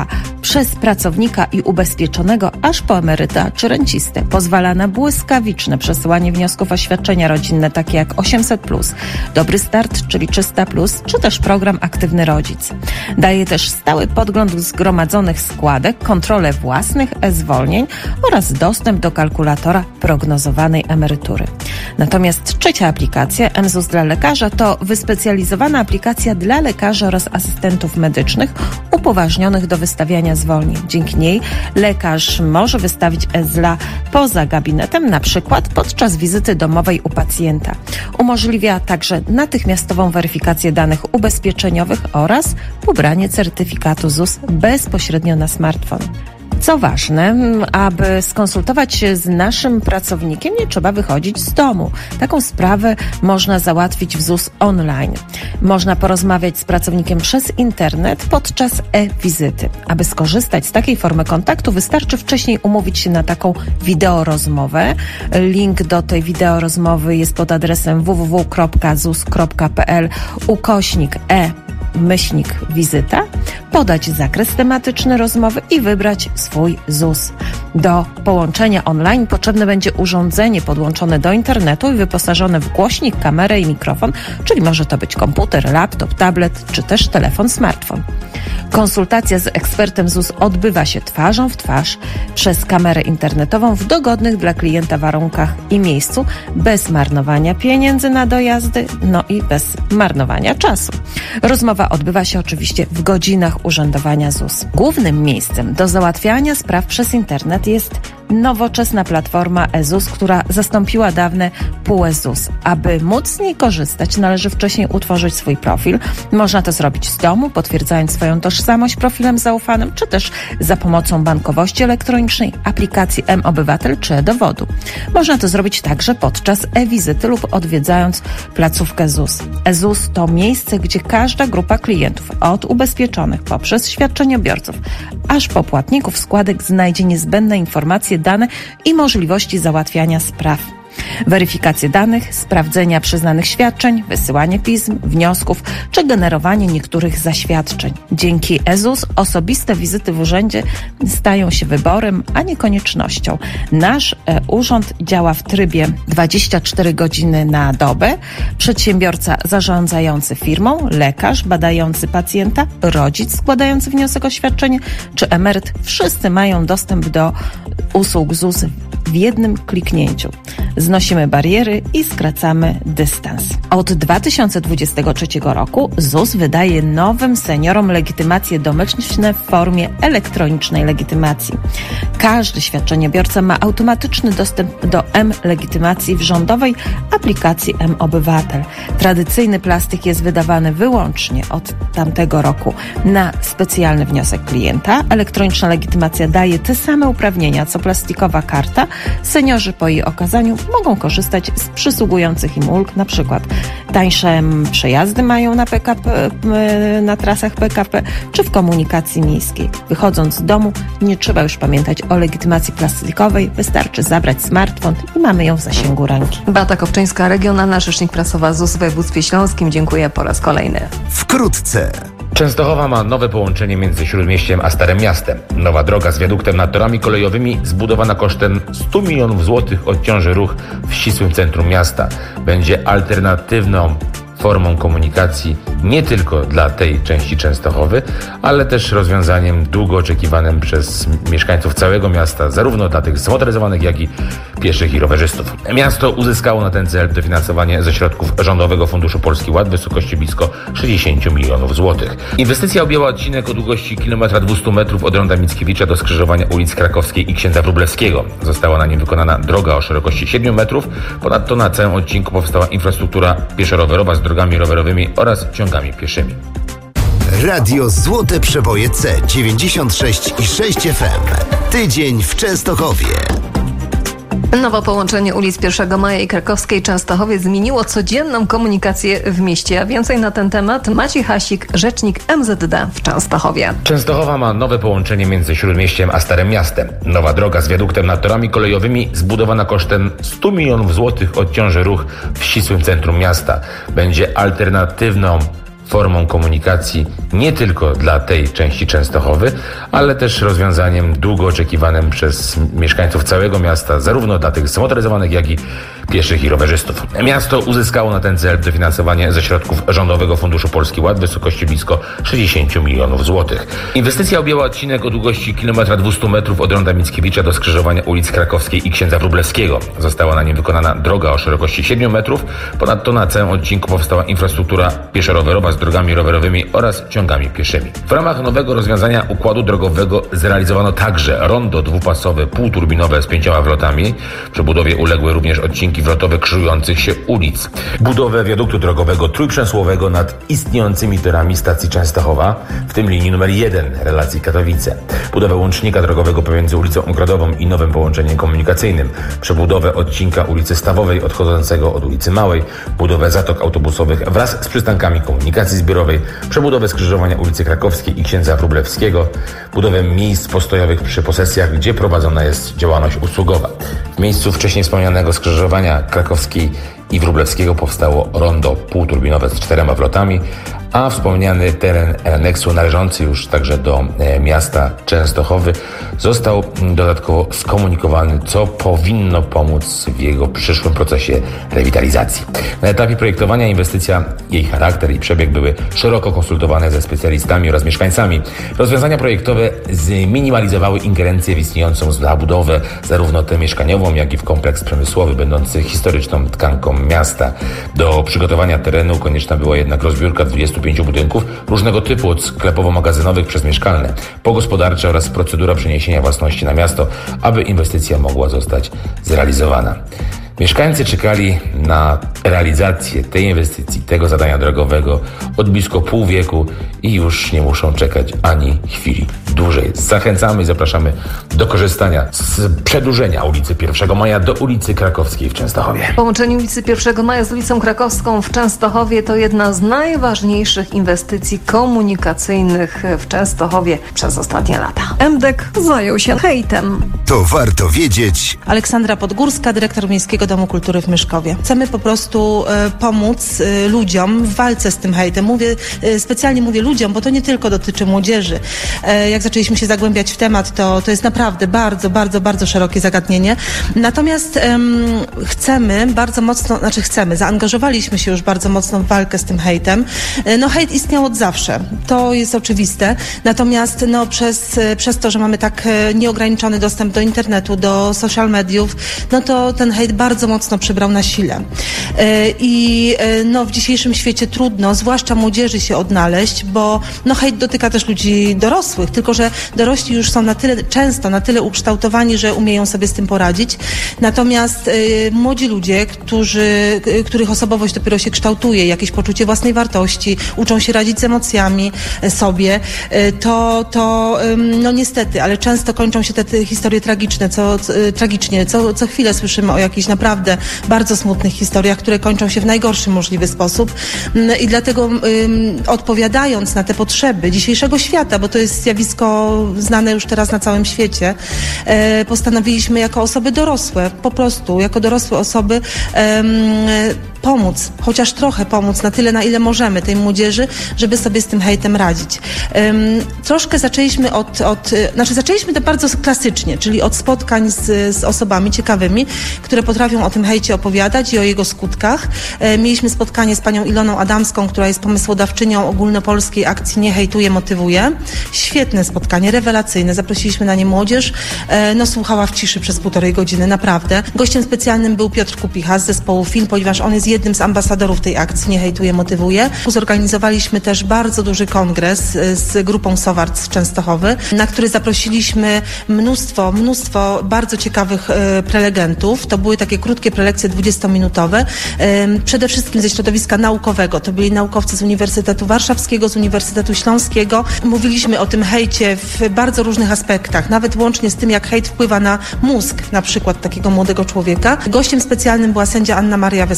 przez pracownika i ubezpieczonego aż po emeryta czy rencistę. Pozwala na błyskawiczne przesyłanie wniosków o świadczenia rodzinne takie jak osiemset plus, Dobry Start, czyli trzysta plus, czy też program Aktywny Rodzic. Daje też stały podgląd zgromadzonych składek, kontrolę własnych e-zwolnień oraz dostęp do kalkulatora prognozowanej emerytury. Natomiast trzecia aplikacja, mZUS dla lekarza, to wyspecjalizowana aplikacja dla lekarzy oraz asystentów medycznych upoważnionych do wystawiania zwolnień. Dzięki niej lekarz może wystawić e Z L A poza gabinetem, na przykład podczas wizyty domowej u pacjenta. Umożliwia także natychmiastową weryfikację danych ubezpieczeniowych oraz pobranie certyfikatu ZUS bezpośrednio na smartfon. Co ważne, aby skonsultować się z naszym pracownikiem, nie trzeba wychodzić z domu. Taką sprawę można załatwić w ZUS online. Można porozmawiać z pracownikiem przez internet podczas e-wizyty. Aby skorzystać z takiej formy kontaktu, wystarczy wcześniej umówić się na taką wideorozmowę. Link do tej wideorozmowy jest pod adresem w w w kropka zus kropka p l ukośnik e myślnik wizyta, podać zakres tematyczny rozmowy i wybrać swój ZUS. Do połączenia online potrzebne będzie urządzenie podłączone do internetu i wyposażone w głośnik, kamerę i mikrofon, czyli może to być komputer, laptop, tablet czy też telefon, smartfon. Konsultacja z ekspertem ZUS odbywa się twarzą w twarz przez kamerę internetową w dogodnych dla klienta warunkach i miejscu, bez marnowania pieniędzy na dojazdy, no i bez marnowania czasu. Rozmowa odbywa się oczywiście w godzinach urzędowania ZUS. Głównym miejscem do załatwiania spraw przez internet jest nowoczesna platforma e-ZUS, która zastąpiła dawne pół e-ZUS. Aby móc z niej korzystać, należy wcześniej utworzyć swój profil. Można to zrobić z domu, potwierdzając swoją tożsamość profilem zaufanym, czy też za pomocą bankowości elektronicznej, aplikacji mObywatel czy e-dowodu. Można to zrobić także podczas e-wizyty lub odwiedzając placówkę ZUS. e-ZUS to miejsce, gdzie każda grupa klientów, od ubezpieczonych poprzez świadczeniobiorców, aż po płatników składek, znajdzie niezbędne informacje, dane i możliwości załatwiania spraw. Weryfikację danych, sprawdzenia przyznanych świadczeń, wysyłanie pism, wniosków czy generowanie niektórych zaświadczeń. Dzięki e-ZUS osobiste wizyty w urzędzie stają się wyborem, a nie koniecznością. Nasz e, urząd działa w trybie dwadzieścia cztery godziny na dobę. Przedsiębiorca zarządzający firmą, lekarz badający pacjenta, rodzic składający wniosek o świadczenie czy emeryt, wszyscy mają dostęp do usług ZUS w jednym kliknięciu. Znosimy bariery i skracamy dystans. Od dwa tysiące dwudziestego trzeciego roku ZUS wydaje nowym seniorom legitymacje domyślne w formie elektronicznej legitymacji. Każdy świadczeniobiorca ma automatyczny dostęp do m-legitymacji w rządowej aplikacji mObywatel. Tradycyjny plastik jest wydawany wyłącznie od tamtego roku na specjalny wniosek klienta. Elektroniczna legitymacja daje te same uprawnienia co plastikowa karta. Seniorzy po jej okazaniu mogą korzystać z przysługujących im ulg, na przykład tańsze przejazdy mają na P K P, na trasach P K P czy w komunikacji miejskiej. Wychodząc z domu nie trzeba już pamiętać o legitymacji plastikowej, wystarczy zabrać smartfon i mamy ją w zasięgu ręki. Beata Kopczyńska, regionalna rzecznik prasowa ZUS w województwie śląskim. Dziękuję po raz kolejny. Wkrótce. Częstochowa ma nowe połączenie między Śródmieściem a Starym Miastem. Nowa droga z wiaduktem nad torami kolejowymi zbudowana kosztem stu milionów złotych odciąży ruch w ścisłym centrum miasta. Będzie alternatywną formą komunikacji nie tylko dla tej części Częstochowy, ale też rozwiązaniem długo oczekiwanym przez mieszkańców całego miasta, zarówno dla tych zmotoryzowanych, jak i pieszych i rowerzystów. Miasto uzyskało na ten cel dofinansowanie ze środków Rządowego Funduszu Polski Ład w wysokości blisko sześćdziesiąt milionów złotych. Inwestycja objęła odcinek o długości kilometra dwieście metrów od Ronda Mickiewicza do skrzyżowania ulic Krakowskiej i Księdza Wróblewskiego. Została na nim wykonana droga o szerokości siedmiu metrów. Ponadto na całym odcinku powstała infrastruktura pieszo-rowerowa z drogami rowerowymi oraz ciągami pieszymi. Radio Złote Przeboje C dziewięćdziesiąt sześć i sześć F M. Tydzień w Częstochowie. Nowe połączenie ulic pierwszego Maja i Krakowskiej Częstochowie zmieniło codzienną komunikację w mieście. A więcej na ten temat Maciej Hasik, rzecznik M Z D w Częstochowie. Częstochowa ma nowe połączenie między Śródmieściem a Starym Miastem. Nowa droga z wiaduktem nad torami kolejowymi zbudowana kosztem stu milionów złotych odciąży ruch w ścisłym centrum miasta. Będzie alternatywną formą komunikacji nie tylko dla tej części Częstochowy, ale też rozwiązaniem długo oczekiwanym przez mieszkańców całego miasta, zarówno dla tych zmotoryzowanych, jak i pieszych i rowerzystów. Miasto uzyskało na ten cel dofinansowanie ze środków Rządowego Funduszu Polski Ład w wysokości blisko sześćdziesiąt milionów złotych. Inwestycja objęła odcinek o długości kilometra dwieście metrów od Ronda Mickiewicza do skrzyżowania ulic Krakowskiej i Księdza Wróblewskiego. Została na nim wykonana droga o szerokości siedmiu metrów. Ponadto na całym odcinku powstała infrastruktura pieszo-rowerowa z drogami rowerowymi oraz ciągami pieszymi. W ramach nowego rozwiązania układu drogowego zrealizowano także rondo dwupasowe półturbinowe z pięcioma wrotami. Przebudowie uległy również odcinki wrotowe krzyżujących się ulic. Budowę wiaduktu drogowego trójprzęsłowego nad istniejącymi torami stacji Częstochowa, w tym linii numer jeden relacji Katowice. Budowę łącznika drogowego pomiędzy ulicą Ogrodową i nowym połączeniem komunikacyjnym. Przebudowę odcinka ulicy Stawowej odchodzącego od ulicy Małej. Budowę zatok autobusowych wraz z przystankami komunikacji zbiorowej. Przebudowę skrzyżowania ulicy Krakowskiej i Księdza Wróblewskiego. Budowę miejsc postojowych przy posesjach, gdzie prowadzona jest działalność usługowa. W miejscu wcześniej wspomnianego skrzyżowania Krakowskiej i Wróblewskiego powstało rondo półturbinowe z czterema wrotami, a wspomniany teren aneksu należący już także do e, miasta Częstochowy został dodatkowo skomunikowany, co powinno pomóc w jego przyszłym procesie rewitalizacji. Na etapie projektowania inwestycja, jej charakter i przebieg były szeroko konsultowane ze specjalistami oraz mieszkańcami. Rozwiązania projektowe zminimalizowały ingerencję w istniejącą zabudowę, zarówno tę mieszkaniową, jak i w kompleks przemysłowy, będący historyczną tkanką miasta. Do przygotowania terenu konieczna była jednak rozbiórka dwudziestu pięciu budynków różnego typu, od sklepowo-magazynowych przez mieszkalne, po gospodarcze oraz procedura przeniesienia własności na miasto, aby inwestycja mogła zostać zrealizowana. Mieszkańcy czekali na realizację tej inwestycji, tego zadania drogowego od blisko pół wieku i już nie muszą czekać ani chwili dłużej. Zachęcamy i zapraszamy do korzystania z przedłużenia ulicy pierwszego Maja do ulicy Krakowskiej w Częstochowie. Połączenie ulicy pierwszego Maja z ulicą Krakowską w Częstochowie to jedna z najważniejszych inwestycji komunikacyjnych w Częstochowie przez ostatnie lata. M D K zajął się hejtem. To warto wiedzieć. Aleksandra Podgórska, dyrektor Miejskiego Domu Kultury w Myszkowie. Chcemy po prostu e, pomóc e, ludziom w walce z tym hejtem. Mówię, e, specjalnie mówię ludziom, bo to nie tylko dotyczy młodzieży. E, jak zaczęliśmy się zagłębiać w temat, to, to jest naprawdę bardzo, bardzo, bardzo szerokie zagadnienie. Natomiast em, chcemy bardzo mocno, znaczy chcemy, zaangażowaliśmy się już bardzo mocno w walkę z tym hejtem. E, no hejt istniał od zawsze. To jest oczywiste. Natomiast no, przez, przez to, że mamy tak e, nieograniczony dostęp do internetu, do social mediów, no to ten hejt bardzo mocno przybrał na sile. I no, w dzisiejszym świecie trudno, zwłaszcza młodzieży, się odnaleźć, bo no, hejt dotyka też ludzi dorosłych, tylko że dorośli już są na tyle, często na tyle ukształtowani, że umieją sobie z tym poradzić. Natomiast y, młodzi ludzie, którzy, y, których osobowość dopiero się kształtuje, jakieś poczucie własnej wartości, uczą się radzić z emocjami y, sobie, y, to, to y, no niestety, ale często kończą się te, te historie tragiczne, co, y, tragicznie, co, co chwilę słyszymy o jakichś naprawdę bardzo smutnych historiach, które kończą się w najgorszy możliwy sposób. I dlatego um, odpowiadając na te potrzeby dzisiejszego świata, bo to jest zjawisko znane już teraz na całym świecie, e, postanowiliśmy jako osoby dorosłe, po prostu jako dorosłe osoby e, pomóc, chociaż trochę pomóc, na tyle, na ile możemy tej młodzieży, żeby sobie z tym hejtem radzić. Um, troszkę zaczęliśmy od, od, znaczy zaczęliśmy to bardzo klasycznie, czyli od spotkań z, z osobami ciekawymi, które potrafią o tym hejcie opowiadać i o jego skutkach. E, mieliśmy spotkanie z panią Iloną Adamską, która jest pomysłodawczynią ogólnopolskiej akcji Nie hejtuję, motywuję. Świetne spotkanie, rewelacyjne. Zaprosiliśmy na nie młodzież. E, no słuchała w ciszy przez półtorej godziny, naprawdę. Gościem specjalnym był Piotr Kupicha z zespołu Film, ponieważ on jest jednym z ambasadorów tej akcji Nie hejtuję, motywuję. Zorganizowaliśmy też bardzo duży kongres z grupą Sowart z Częstochowy, na który zaprosiliśmy mnóstwo, mnóstwo bardzo ciekawych e, prelegentów. To były takie krótkie prelekcje dwudziestominutowe. E, przede wszystkim ze środowiska naukowego. To byli naukowcy z Uniwersytetu Warszawskiego, z Uniwersytetu Śląskiego. Mówiliśmy o tym hejcie w bardzo różnych aspektach, nawet łącznie z tym, jak hejt wpływa na mózg, na przykład takiego młodego człowieka. Gościem specjalnym była sędzia Anna Maria Wesołowska,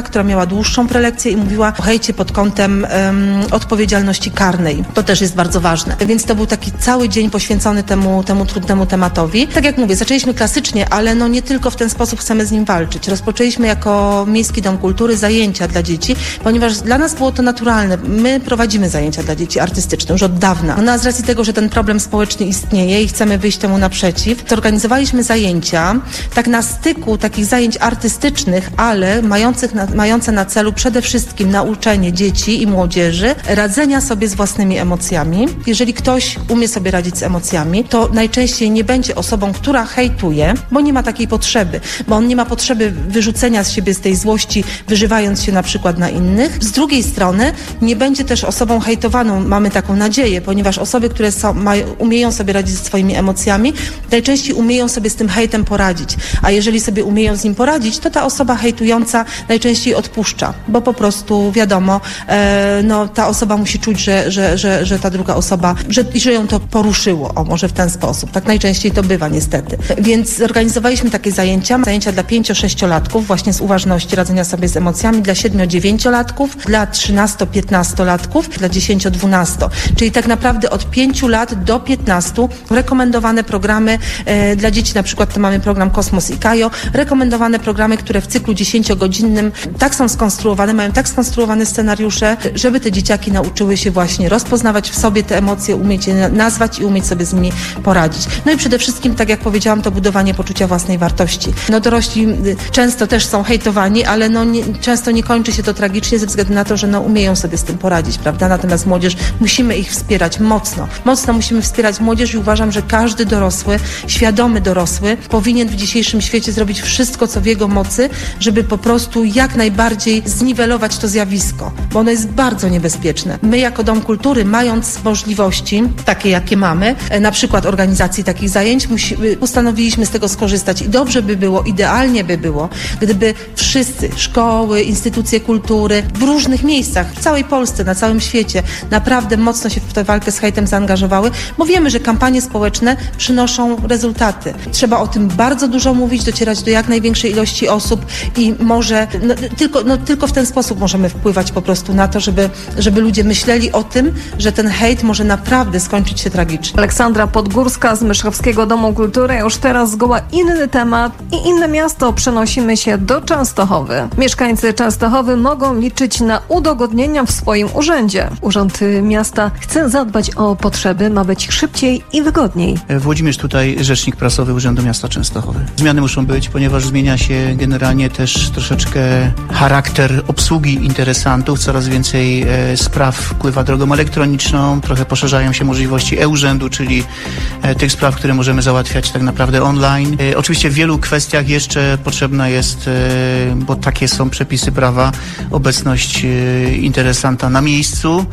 Polska, która miała dłuższą prelekcję i mówiła o hejcie pod kątem um, odpowiedzialności karnej. To też jest bardzo ważne. Więc to był taki cały dzień poświęcony temu, temu trudnemu tematowi. Tak jak mówię, zaczęliśmy klasycznie, ale no nie tylko w ten sposób chcemy z nim walczyć. Rozpoczęliśmy jako Miejski Dom Kultury zajęcia dla dzieci, ponieważ dla nas było to naturalne. My prowadzimy zajęcia dla dzieci artystyczne już od dawna. No a z racji tego, że ten problem społeczny istnieje i chcemy wyjść temu naprzeciw, to organizowaliśmy zajęcia tak na styku takich zajęć artystycznych, ale mających na, mające na celu przede wszystkim nauczenie dzieci i młodzieży radzenia sobie z własnymi emocjami. Jeżeli ktoś umie sobie radzić z emocjami, to najczęściej nie będzie osobą, która hejtuje, bo nie ma takiej potrzeby, bo on nie ma potrzeby wyrzucenia z siebie z tej złości, wyżywając się na przykład na innych. Z drugiej strony nie będzie też osobą hejtowaną, mamy taką nadzieję, ponieważ osoby, które są, mają, umieją sobie radzić ze swoimi emocjami, najczęściej umieją sobie z tym hejtem poradzić. A jeżeli sobie umieją z nim poradzić, to ta osoba hejtująca najczęściej odpuszcza, bo po prostu wiadomo, e, no ta osoba musi czuć, że, że, że, że ta druga osoba, że, że ją to poruszyło, o może w ten sposób. Tak najczęściej to bywa niestety. Więc zorganizowaliśmy takie zajęcia, zajęcia dla pięcio-sześciolatków właśnie z uważności, radzenia sobie z emocjami, dla siedmiu-dziewięciolatków, dla trzynasto-piętnastolatków, dla dziesięcio-dwunasto. Czyli tak naprawdę od pięciu lat do piętnastu rekomendowane programy e, dla dzieci, na przykład to mamy program Kosmos i Kajo, rekomendowane programy, które w cyklu dziesięciogodzinnym tak są skonstruowane, mają tak skonstruowane scenariusze, żeby te dzieciaki nauczyły się właśnie rozpoznawać w sobie te emocje, umieć je nazwać i umieć sobie z nimi poradzić. No i przede wszystkim, tak jak powiedziałam, to budowanie poczucia własnej wartości. No dorośli często też są hejtowani, ale no nie, często nie kończy się to tragicznie ze względu na to, że no umieją sobie z tym poradzić, prawda? Natomiast młodzież, musimy ich wspierać mocno. Mocno musimy wspierać młodzież i uważam, że każdy dorosły, świadomy dorosły powinien w dzisiejszym świecie zrobić wszystko, co w jego mocy, żeby po prostu jak najbardziej zniwelować to zjawisko, bo ono jest bardzo niebezpieczne. My jako Dom Kultury, mając możliwości takie, jakie mamy, na przykład organizacji takich zajęć, musimy, postanowiliśmy z tego skorzystać i dobrze by było, idealnie by było, gdyby wszyscy, szkoły, instytucje kultury w różnych miejscach, w całej Polsce, na całym świecie naprawdę mocno się w tę walkę z hejtem zaangażowały, bo wiemy, że kampanie społeczne przynoszą rezultaty. Trzeba o tym bardzo dużo mówić, docierać do jak największej ilości osób i może no, tylko, no, tylko w ten sposób możemy wpływać po prostu na to, żeby, żeby ludzie myśleli o tym, że ten hejt może naprawdę skończyć się tragicznie. Aleksandra Podgórska z Myszkowskiego Domu Kultury. Już teraz zgoła inny temat i inne miasto. Przenosimy się do Częstochowy. Mieszkańcy Częstochowy mogą liczyć na udogodnienia w swoim urzędzie. Urząd Miasta chce zadbać o potrzeby, ma być szybciej i wygodniej. Włodzimierz tutaj, rzecznik prasowy Urzędu Miasta Częstochowy. Zmiany muszą być, ponieważ zmienia się generalnie też troszeczkę charakter obsługi interesantów. Coraz więcej e, spraw wpływa drogą elektroniczną, trochę poszerzają się możliwości e-urzędu, czyli e, tych spraw, które możemy załatwiać tak naprawdę online. E, oczywiście w wielu kwestiach jeszcze potrzebna jest, e, bo takie są przepisy prawa, obecność e, interesanta na miejscu,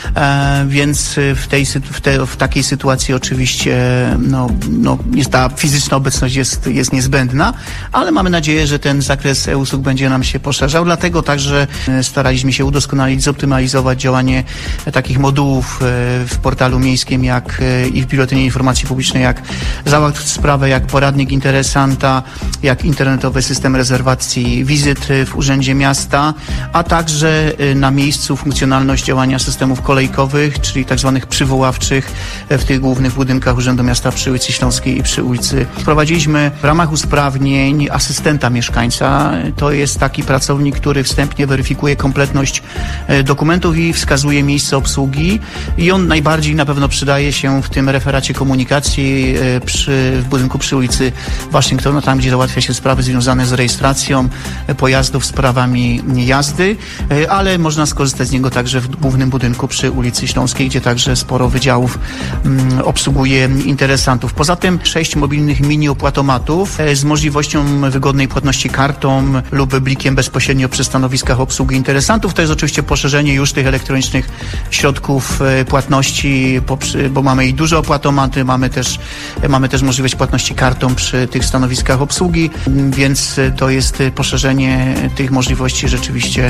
e, więc w, tej, w, te, w takiej sytuacji oczywiście no, no, jest ta fizyczna obecność jest, jest niezbędna, ale mamy nadzieję, że ten zakres e-usług będzie nam się poszerzał, dlatego także staraliśmy się udoskonalić, zoptymalizować działanie takich modułów w portalu miejskim jak i w Biuletynie Informacji Publicznej, jak załatw sprawę, jak poradnik interesanta, jak internetowy system rezerwacji wizyt w Urzędzie Miasta, a także na miejscu funkcjonalność działania systemów kolejkowych, czyli tak zwanych przywoławczych w tych głównych budynkach Urzędu Miasta przy ulicy Śląskiej i przy ulicy. Wprowadziliśmy w ramach usprawnień asystenta mieszkańca. To jest taki pracownik, który wstępnie weryfikuje kompletność dokumentów i wskazuje miejsce obsługi i on najbardziej na pewno przydaje się w tym referacie komunikacji przy, w budynku przy ulicy Waszyngtona, tam gdzie załatwia się sprawy związane z rejestracją pojazdów, sprawami jazdy, ale można skorzystać z niego także w głównym budynku przy ulicy Śląskiej, gdzie także sporo wydziałów mm, obsługuje interesantów. Poza tym sześć mobilnych mini opłatomatów z możliwością wygodnej płatności kartą lub blikiem bezpośrednio przy stanowiskach obsługi interesantów. To jest oczywiście poszerzenie już tych elektronicznych środków płatności, bo mamy i duże opłatomaty, mamy też, mamy też możliwość płatności kartą przy tych stanowiskach obsługi, więc to jest poszerzenie tych możliwości rzeczywiście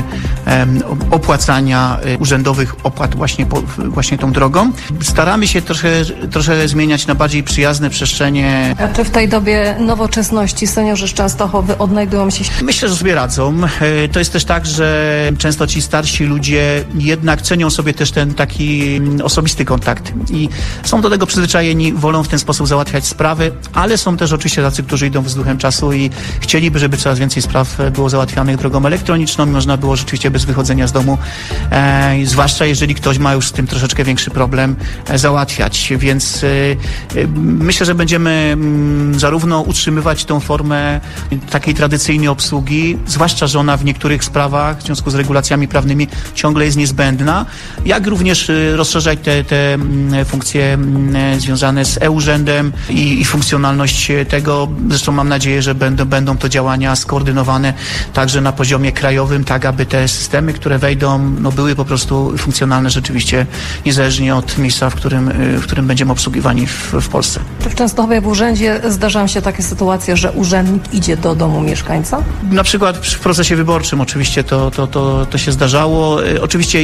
opłacania urzędowych opłat właśnie, po, właśnie tą drogą. Staramy się troszkę, troszkę zmieniać na bardziej przyjazne przestrzenie. A czy w tej dobie nowoczesności seniorzy z Częstochowy odnajdują się? Myślę, że sobie radzą. to jest też tak, że często ci starsi ludzie jednak cenią sobie też ten taki osobisty kontakt i są do tego przyzwyczajeni, wolą w ten sposób załatwiać sprawy, ale są też oczywiście tacy, którzy idą wzduchem czasu i chcieliby, żeby coraz więcej spraw było załatwianych drogą elektroniczną. Można było rzeczywiście bez wychodzenia z domu, e, zwłaszcza jeżeli ktoś ma już z tym troszeczkę większy problem, e, załatwiać. Więc e, e, myślę, że będziemy m, zarówno utrzymywać tą formę takiej tradycyjnej obsługi, zwłaszcza, że ona w niektórych sprawach w związku z regulacjami prawnymi ciągle jest niezbędna, jak również e, rozszerzać te, te m, funkcje m, związane z e-urzędem i, i funkcjonalność tego. Zresztą mam nadzieję, że będą, będą to działania skoordynowane także na poziomie krajowym, tak aby te systemy, które wejdą, no, były po prostu funkcjonalne rzeczywiście niezależnie od miejsca, w którym, w którym będziemy obsługiwani w, w Polsce. Czy w Częstochowie w urzędzie zdarzają się takie sytuacje, że urzędnik idzie do domu mieszkańca? Na przykład w procesie wyborczym oczywiście to, to, to, to się zdarzało. Oczywiście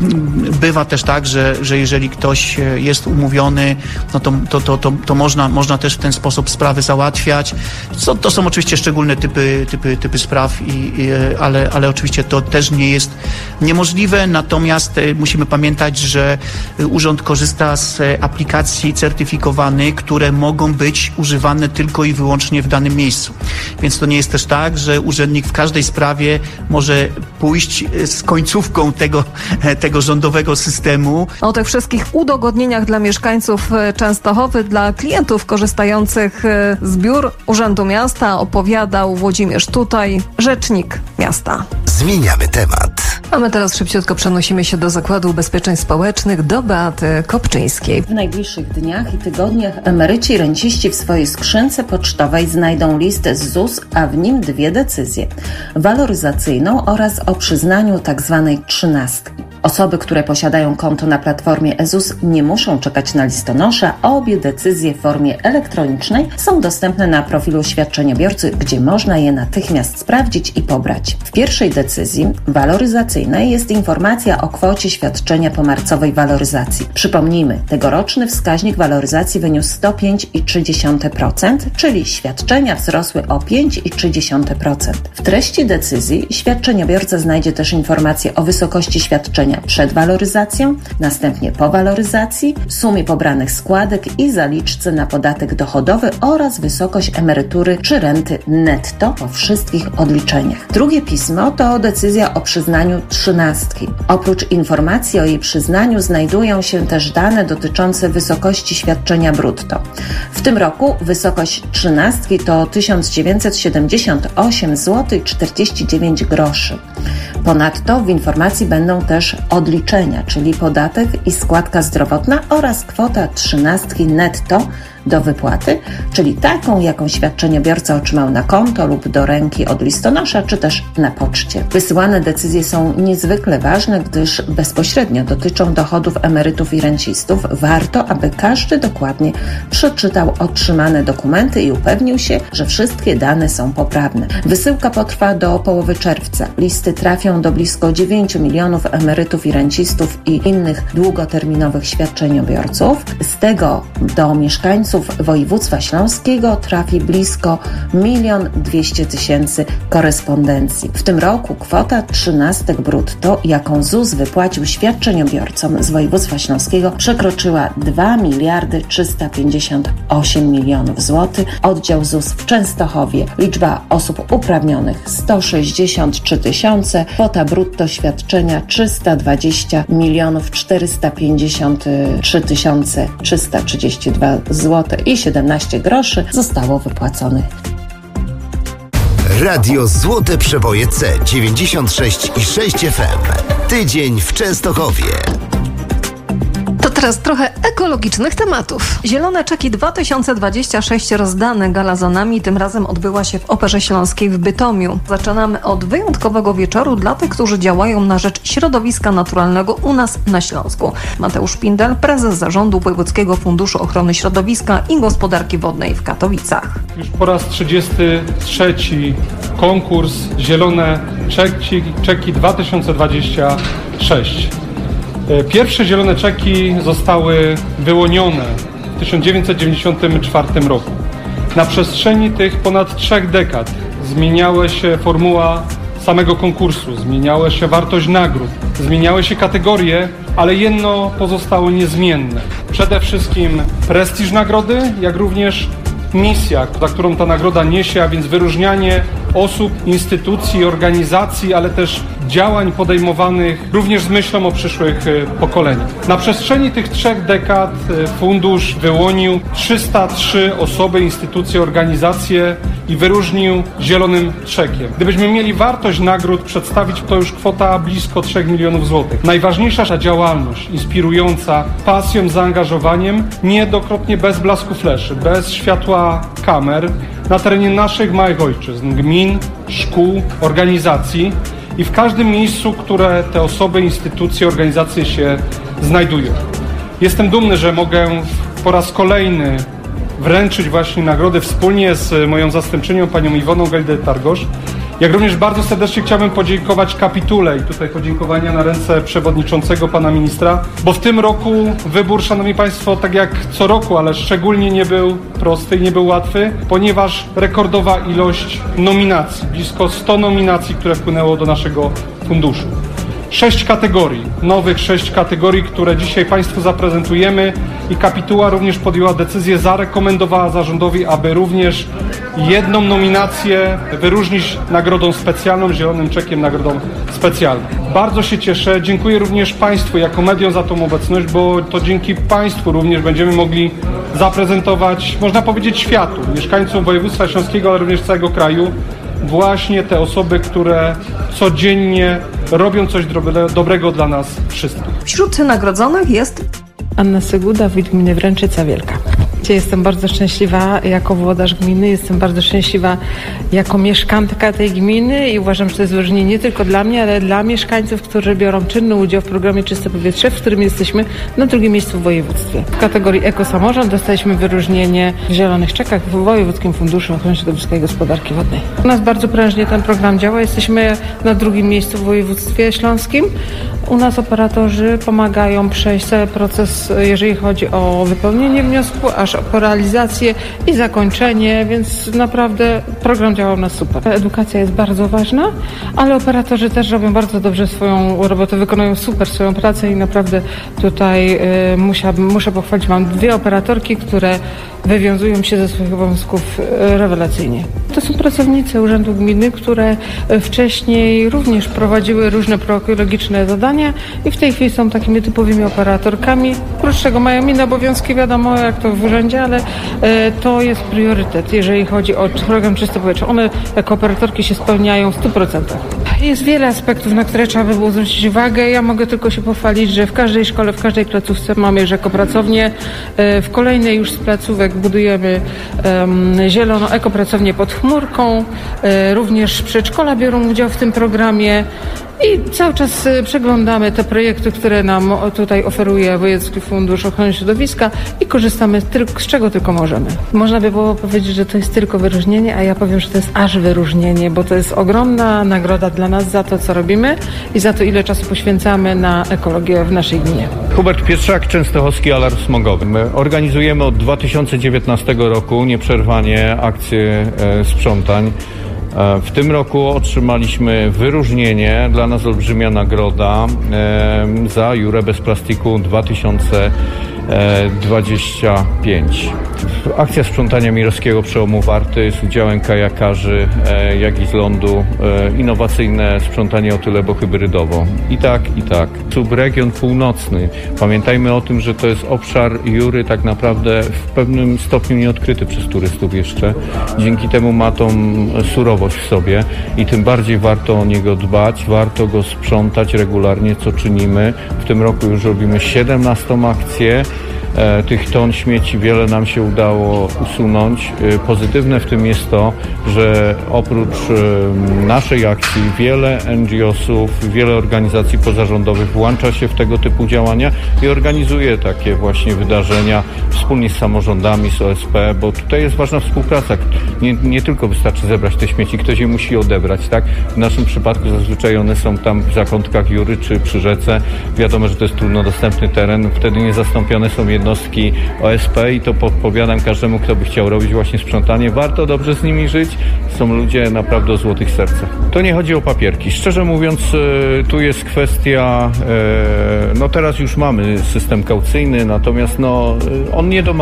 bywa też tak, że, że jeżeli ktoś jest umówiony, no to, to, to, to, to można, można też w ten sposób sprawy załatwiać. To, to są oczywiście szczególne typy, typy, typy spraw, i, i, ale, ale oczywiście to też nie jest niemożliwe, natomiast musimy pamiętać, że urząd korzysta z aplikacji certyfikowanych, które mogą być używane tylko i wyłącznie w danym miejscu. Więc to nie jest też tak, że urzędnik w każdej sprawie może pójść z końcówką tego, tego rządowego systemu. O tych wszystkich udogodnieniach dla mieszkańców Częstochowy, dla klientów korzystających z biur Urzędu Miasta opowiadał Włodzimierz Tutaj, rzecznik miasta. Zmieniamy temat. A my teraz szybciutko przenosimy się do Zakładu Ubezpieczeń Społecznych, do Beaty Kopczyńskiej. W najbliższych dniach i tygodniach emeryci i renciści w swojej skrzynce pocztowej znajdą list z Z U S, a w nim dwie decyzje. Waloryzacyjną oraz o przyznaniu tzw. trzynastki. Osoby, które posiadają konto na platformie E Z U S, nie muszą czekać na listonosza, a obie decyzje w formie elektronicznej są dostępne na profilu świadczeniobiorcy, gdzie można je natychmiast sprawdzić i pobrać. W pierwszej decyzji waloryzacyjnej jest informacja o kwocie świadczenia po marcowej waloryzacji. Przypomnijmy, tegoroczny wskaźnik waloryzacji wyniósł sto pięć przecinek trzy procent, czyli świadczenia wzrosły o pięć przecinek trzy procent. W treści decyzji świadczeniobiorca znajdzie też informację o wysokości świadczenia przed waloryzacją, następnie po waloryzacji, sumie pobranych składek i zaliczce na podatek dochodowy oraz wysokość emerytury czy renty netto po wszystkich odliczeniach. Drugie pismo to decyzja o przyznaniu trzynastki. Oprócz informacji o jej przyznaniu znajdują się też dane dotyczące wysokości świadczenia brutto. W tym roku wysokość trzynastki to tysiąc dziewięćset siedemdziesiąt osiem złotych czterdzieści dziewięć groszy. Ponadto w informacji będą też odliczenia, czyli podatek i składka zdrowotna oraz kwota trzynastki netto do wypłaty, czyli taką, jaką świadczeniobiorca otrzymał na konto lub do ręki od listonosza, czy też na poczcie. Wysyłane decyzje są niezwykle ważne, gdyż bezpośrednio dotyczą dochodów emerytów i rencistów. Warto, aby każdy dokładnie przeczytał otrzymane dokumenty i upewnił się, że wszystkie dane są poprawne. Wysyłka potrwa do połowy czerwca. Listy trafią do blisko dziewięć milionów emerytów i rencistów i innych długoterminowych świadczeniobiorców. Z tego do mieszkańców województwa śląskiego trafi blisko milion dwieście tysięcy korespondencji. W tym roku kwota trzynastek brutto, jaką Z U S wypłacił świadczeniobiorcom z województwa śląskiego, przekroczyła dwa miliardy trzysta pięćdziesiąt osiem milionów złotych. Oddział Z U S w Częstochowie. Liczba osób uprawnionych sto sześćdziesiąt trzy tysiące. Kwota brutto świadczenia trzysta dwadzieścia milionów czterysta pięćdziesiąt trzy tysiące trzysta trzydzieści dwa złote i siedemnaście groszy zostało wypłaconych. Radio Złote Przeboje C dziewięćdziesiąt sześć i sześć F M. Tydzień w Częstochowie. To teraz trochę ekologicznych tematów. Zielone czeki dwa tysiące dwadzieścia sześć rozdane galazonami. Tym razem odbyła się w Operze Śląskiej w Bytomiu. Zaczynamy od wyjątkowego wieczoru dla tych, którzy działają na rzecz środowiska naturalnego u nas na Śląsku. Mateusz Pindel, prezes zarządu Wojewódzkiego Funduszu Ochrony Środowiska i Gospodarki Wodnej w Katowicach. Już po raz trzydziesty trzeci konkurs Zielone czeki, czeki dwa tysiące dwadzieścia sześć. Pierwsze zielone czeki zostały wyłonione w tysiąc dziewięćset dziewięćdziesiątym czwartym roku. Na przestrzeni tych ponad trzech dekad zmieniała się formuła samego konkursu, zmieniała się wartość nagród, zmieniały się kategorie, ale jedno pozostało niezmienne. Przede wszystkim prestiż nagrody, jak również misja, za którą ta nagroda niesie, a więc wyróżnianie osób, instytucji, organizacji, ale też działań podejmowanych również z myślą o przyszłych pokoleniach. Na przestrzeni tych trzech dekad fundusz wyłonił trzysta trzy osoby, instytucje, organizacje i wyróżnił zielonym czekiem. Gdybyśmy mieli wartość nagród przedstawić, to już kwota blisko trzech milionów złotych. Najważniejsza ta działalność, inspirująca pasją, zaangażowaniem, niejednokrotnie bez blasku fleszy, bez światła kamer, na terenie naszych małych ojczyzn, gmin, szkół, organizacji i w każdym miejscu, które te osoby, instytucje, organizacje się znajdują. Jestem dumny, że mogę po raz kolejny wręczyć właśnie nagrody wspólnie z moją zastępczynią, panią Iwoną Gajdę-Targosz. Jak również bardzo serdecznie chciałbym podziękować kapitule i tutaj podziękowania na ręce przewodniczącego pana ministra, bo w tym roku wybór, szanowni państwo, tak jak co roku, ale szczególnie nie był prosty i nie był łatwy, ponieważ rekordowa ilość nominacji, blisko sto nominacji, które wpłynęło do naszego funduszu. Sześć kategorii, nowych sześć kategorii, które dzisiaj państwu zaprezentujemy i kapituła również podjęła decyzję, zarekomendowała zarządowi, aby również jedną nominację wyróżnić nagrodą specjalną, zielonym czekiem nagrodą specjalną. Bardzo się cieszę, dziękuję również państwu jako mediom za tą obecność, bo to dzięki państwu również będziemy mogli zaprezentować, można powiedzieć, światu, mieszkańcom województwa śląskiego, ale również całego kraju, właśnie te osoby, które codziennie robią coś dobrego dla nas wszystkich. Wśród nagrodzonych jest Anna Syguda, wójt gminy Wręczyca Wielka. Jestem bardzo szczęśliwa jako włodarz gminy, jestem bardzo szczęśliwa jako mieszkanka tej gminy i uważam, że to jest wyróżnienie nie tylko dla mnie, ale dla mieszkańców, którzy biorą czynny udział w programie Czyste Powietrze, w którym jesteśmy na drugim miejscu w województwie. W kategorii ekosamorząd dostaliśmy wyróżnienie w zielonych czekach w Wojewódzkim Funduszu Ochrony Środowiska i Gospodarki Wodnej. U nas bardzo prężnie ten program działa, jesteśmy na drugim miejscu w województwie śląskim. U nas operatorzy pomagają przejść cały proces, jeżeli chodzi o wypełnienie wniosku, aż po realizację i zakończenie, więc naprawdę program działa u nas super. Edukacja jest bardzo ważna, ale operatorzy też robią bardzo dobrze swoją robotę, wykonują super swoją pracę i naprawdę tutaj y, musia, muszę pochwalić, mam dwie operatorki, które wywiązują się ze swoich obowiązków y, rewelacyjnie. To są pracownicy Urzędu Gminy, które wcześniej również prowadziły różne proekologiczne zadania i w tej chwili są takimi typowymi operatorkami. Oprócz tego mają inne obowiązki, wiadomo, jak to w urzędzie, ale e, to jest priorytet, jeżeli chodzi o program Czyste Powietrze. One jako operatorki się spełniają w stu procentach. Jest wiele aspektów, na które trzeba by było zwrócić uwagę. Ja mogę tylko się pochwalić, że w każdej szkole, w każdej placówce mamy już ekopracownię. E, w kolejnej już z placówek budujemy e, zieloną ekopracownię pod chmurką. E, również przedszkola biorą udział w tym programie. I cały czas przeglądamy te projekty, które nam tutaj oferuje Wojewódzki Fundusz Ochrony Środowiska i korzystamy tylko, z czego tylko możemy. Można by było powiedzieć, że to jest tylko wyróżnienie, a ja powiem, że to jest aż wyróżnienie, bo to jest ogromna nagroda dla nas za to, co robimy i za to, ile czasu poświęcamy na ekologię w naszej gminie. Hubert Pietrzak, Częstochowski Alarm Smogowy. My organizujemy od dwa tysiące dziewiętnastego roku nieprzerwanie akcje e, sprzątań. W tym roku otrzymaliśmy wyróżnienie, dla nas olbrzymia nagroda e, za Jurę bez plastiku dwa tysiące dwudziesty piąty. Akcja sprzątania Mirowskiego Przełomu Warty z udziałem kajakarzy, e, jak i z lądu. E, innowacyjne sprzątanie o tyle, bo hybrydowo. I tak, i tak. Subregion północny. Pamiętajmy o tym, że to jest obszar Jury tak naprawdę w pewnym stopniu nieodkryty przez turystów jeszcze. Dzięki temu ma tą surowość w sobie i tym bardziej warto o niego dbać, warto go sprzątać regularnie, co czynimy. W tym roku już robimy siedemnastą akcję. E, tych ton śmieci wiele nam się udało usunąć. E, pozytywne w tym jest to, że oprócz e, naszej akcji wiele en dżi osów, wiele organizacji pozarządowych włącza się w tego typu działania i organizuje takie właśnie wydarzenia wspólnie z samorządami, z O S P, bo tutaj jest ważna współpraca. Nie, nie tylko wystarczy zebrać te śmieci, ktoś je musi odebrać, tak? W naszym przypadku zazwyczaj one są tam w zakątkach Jury czy przy rzece. Wiadomo, że to jest trudno dostępny teren, wtedy niezastąpione są jedynie jednostki O S P i to podpowiadam każdemu, kto by chciał robić właśnie sprzątanie. Warto dobrze z nimi żyć. Są ludzie naprawdę o złotych sercach. To nie chodzi o papierki. Szczerze mówiąc, tu jest kwestia, no teraz już mamy system kaucyjny, natomiast no, on nie domaga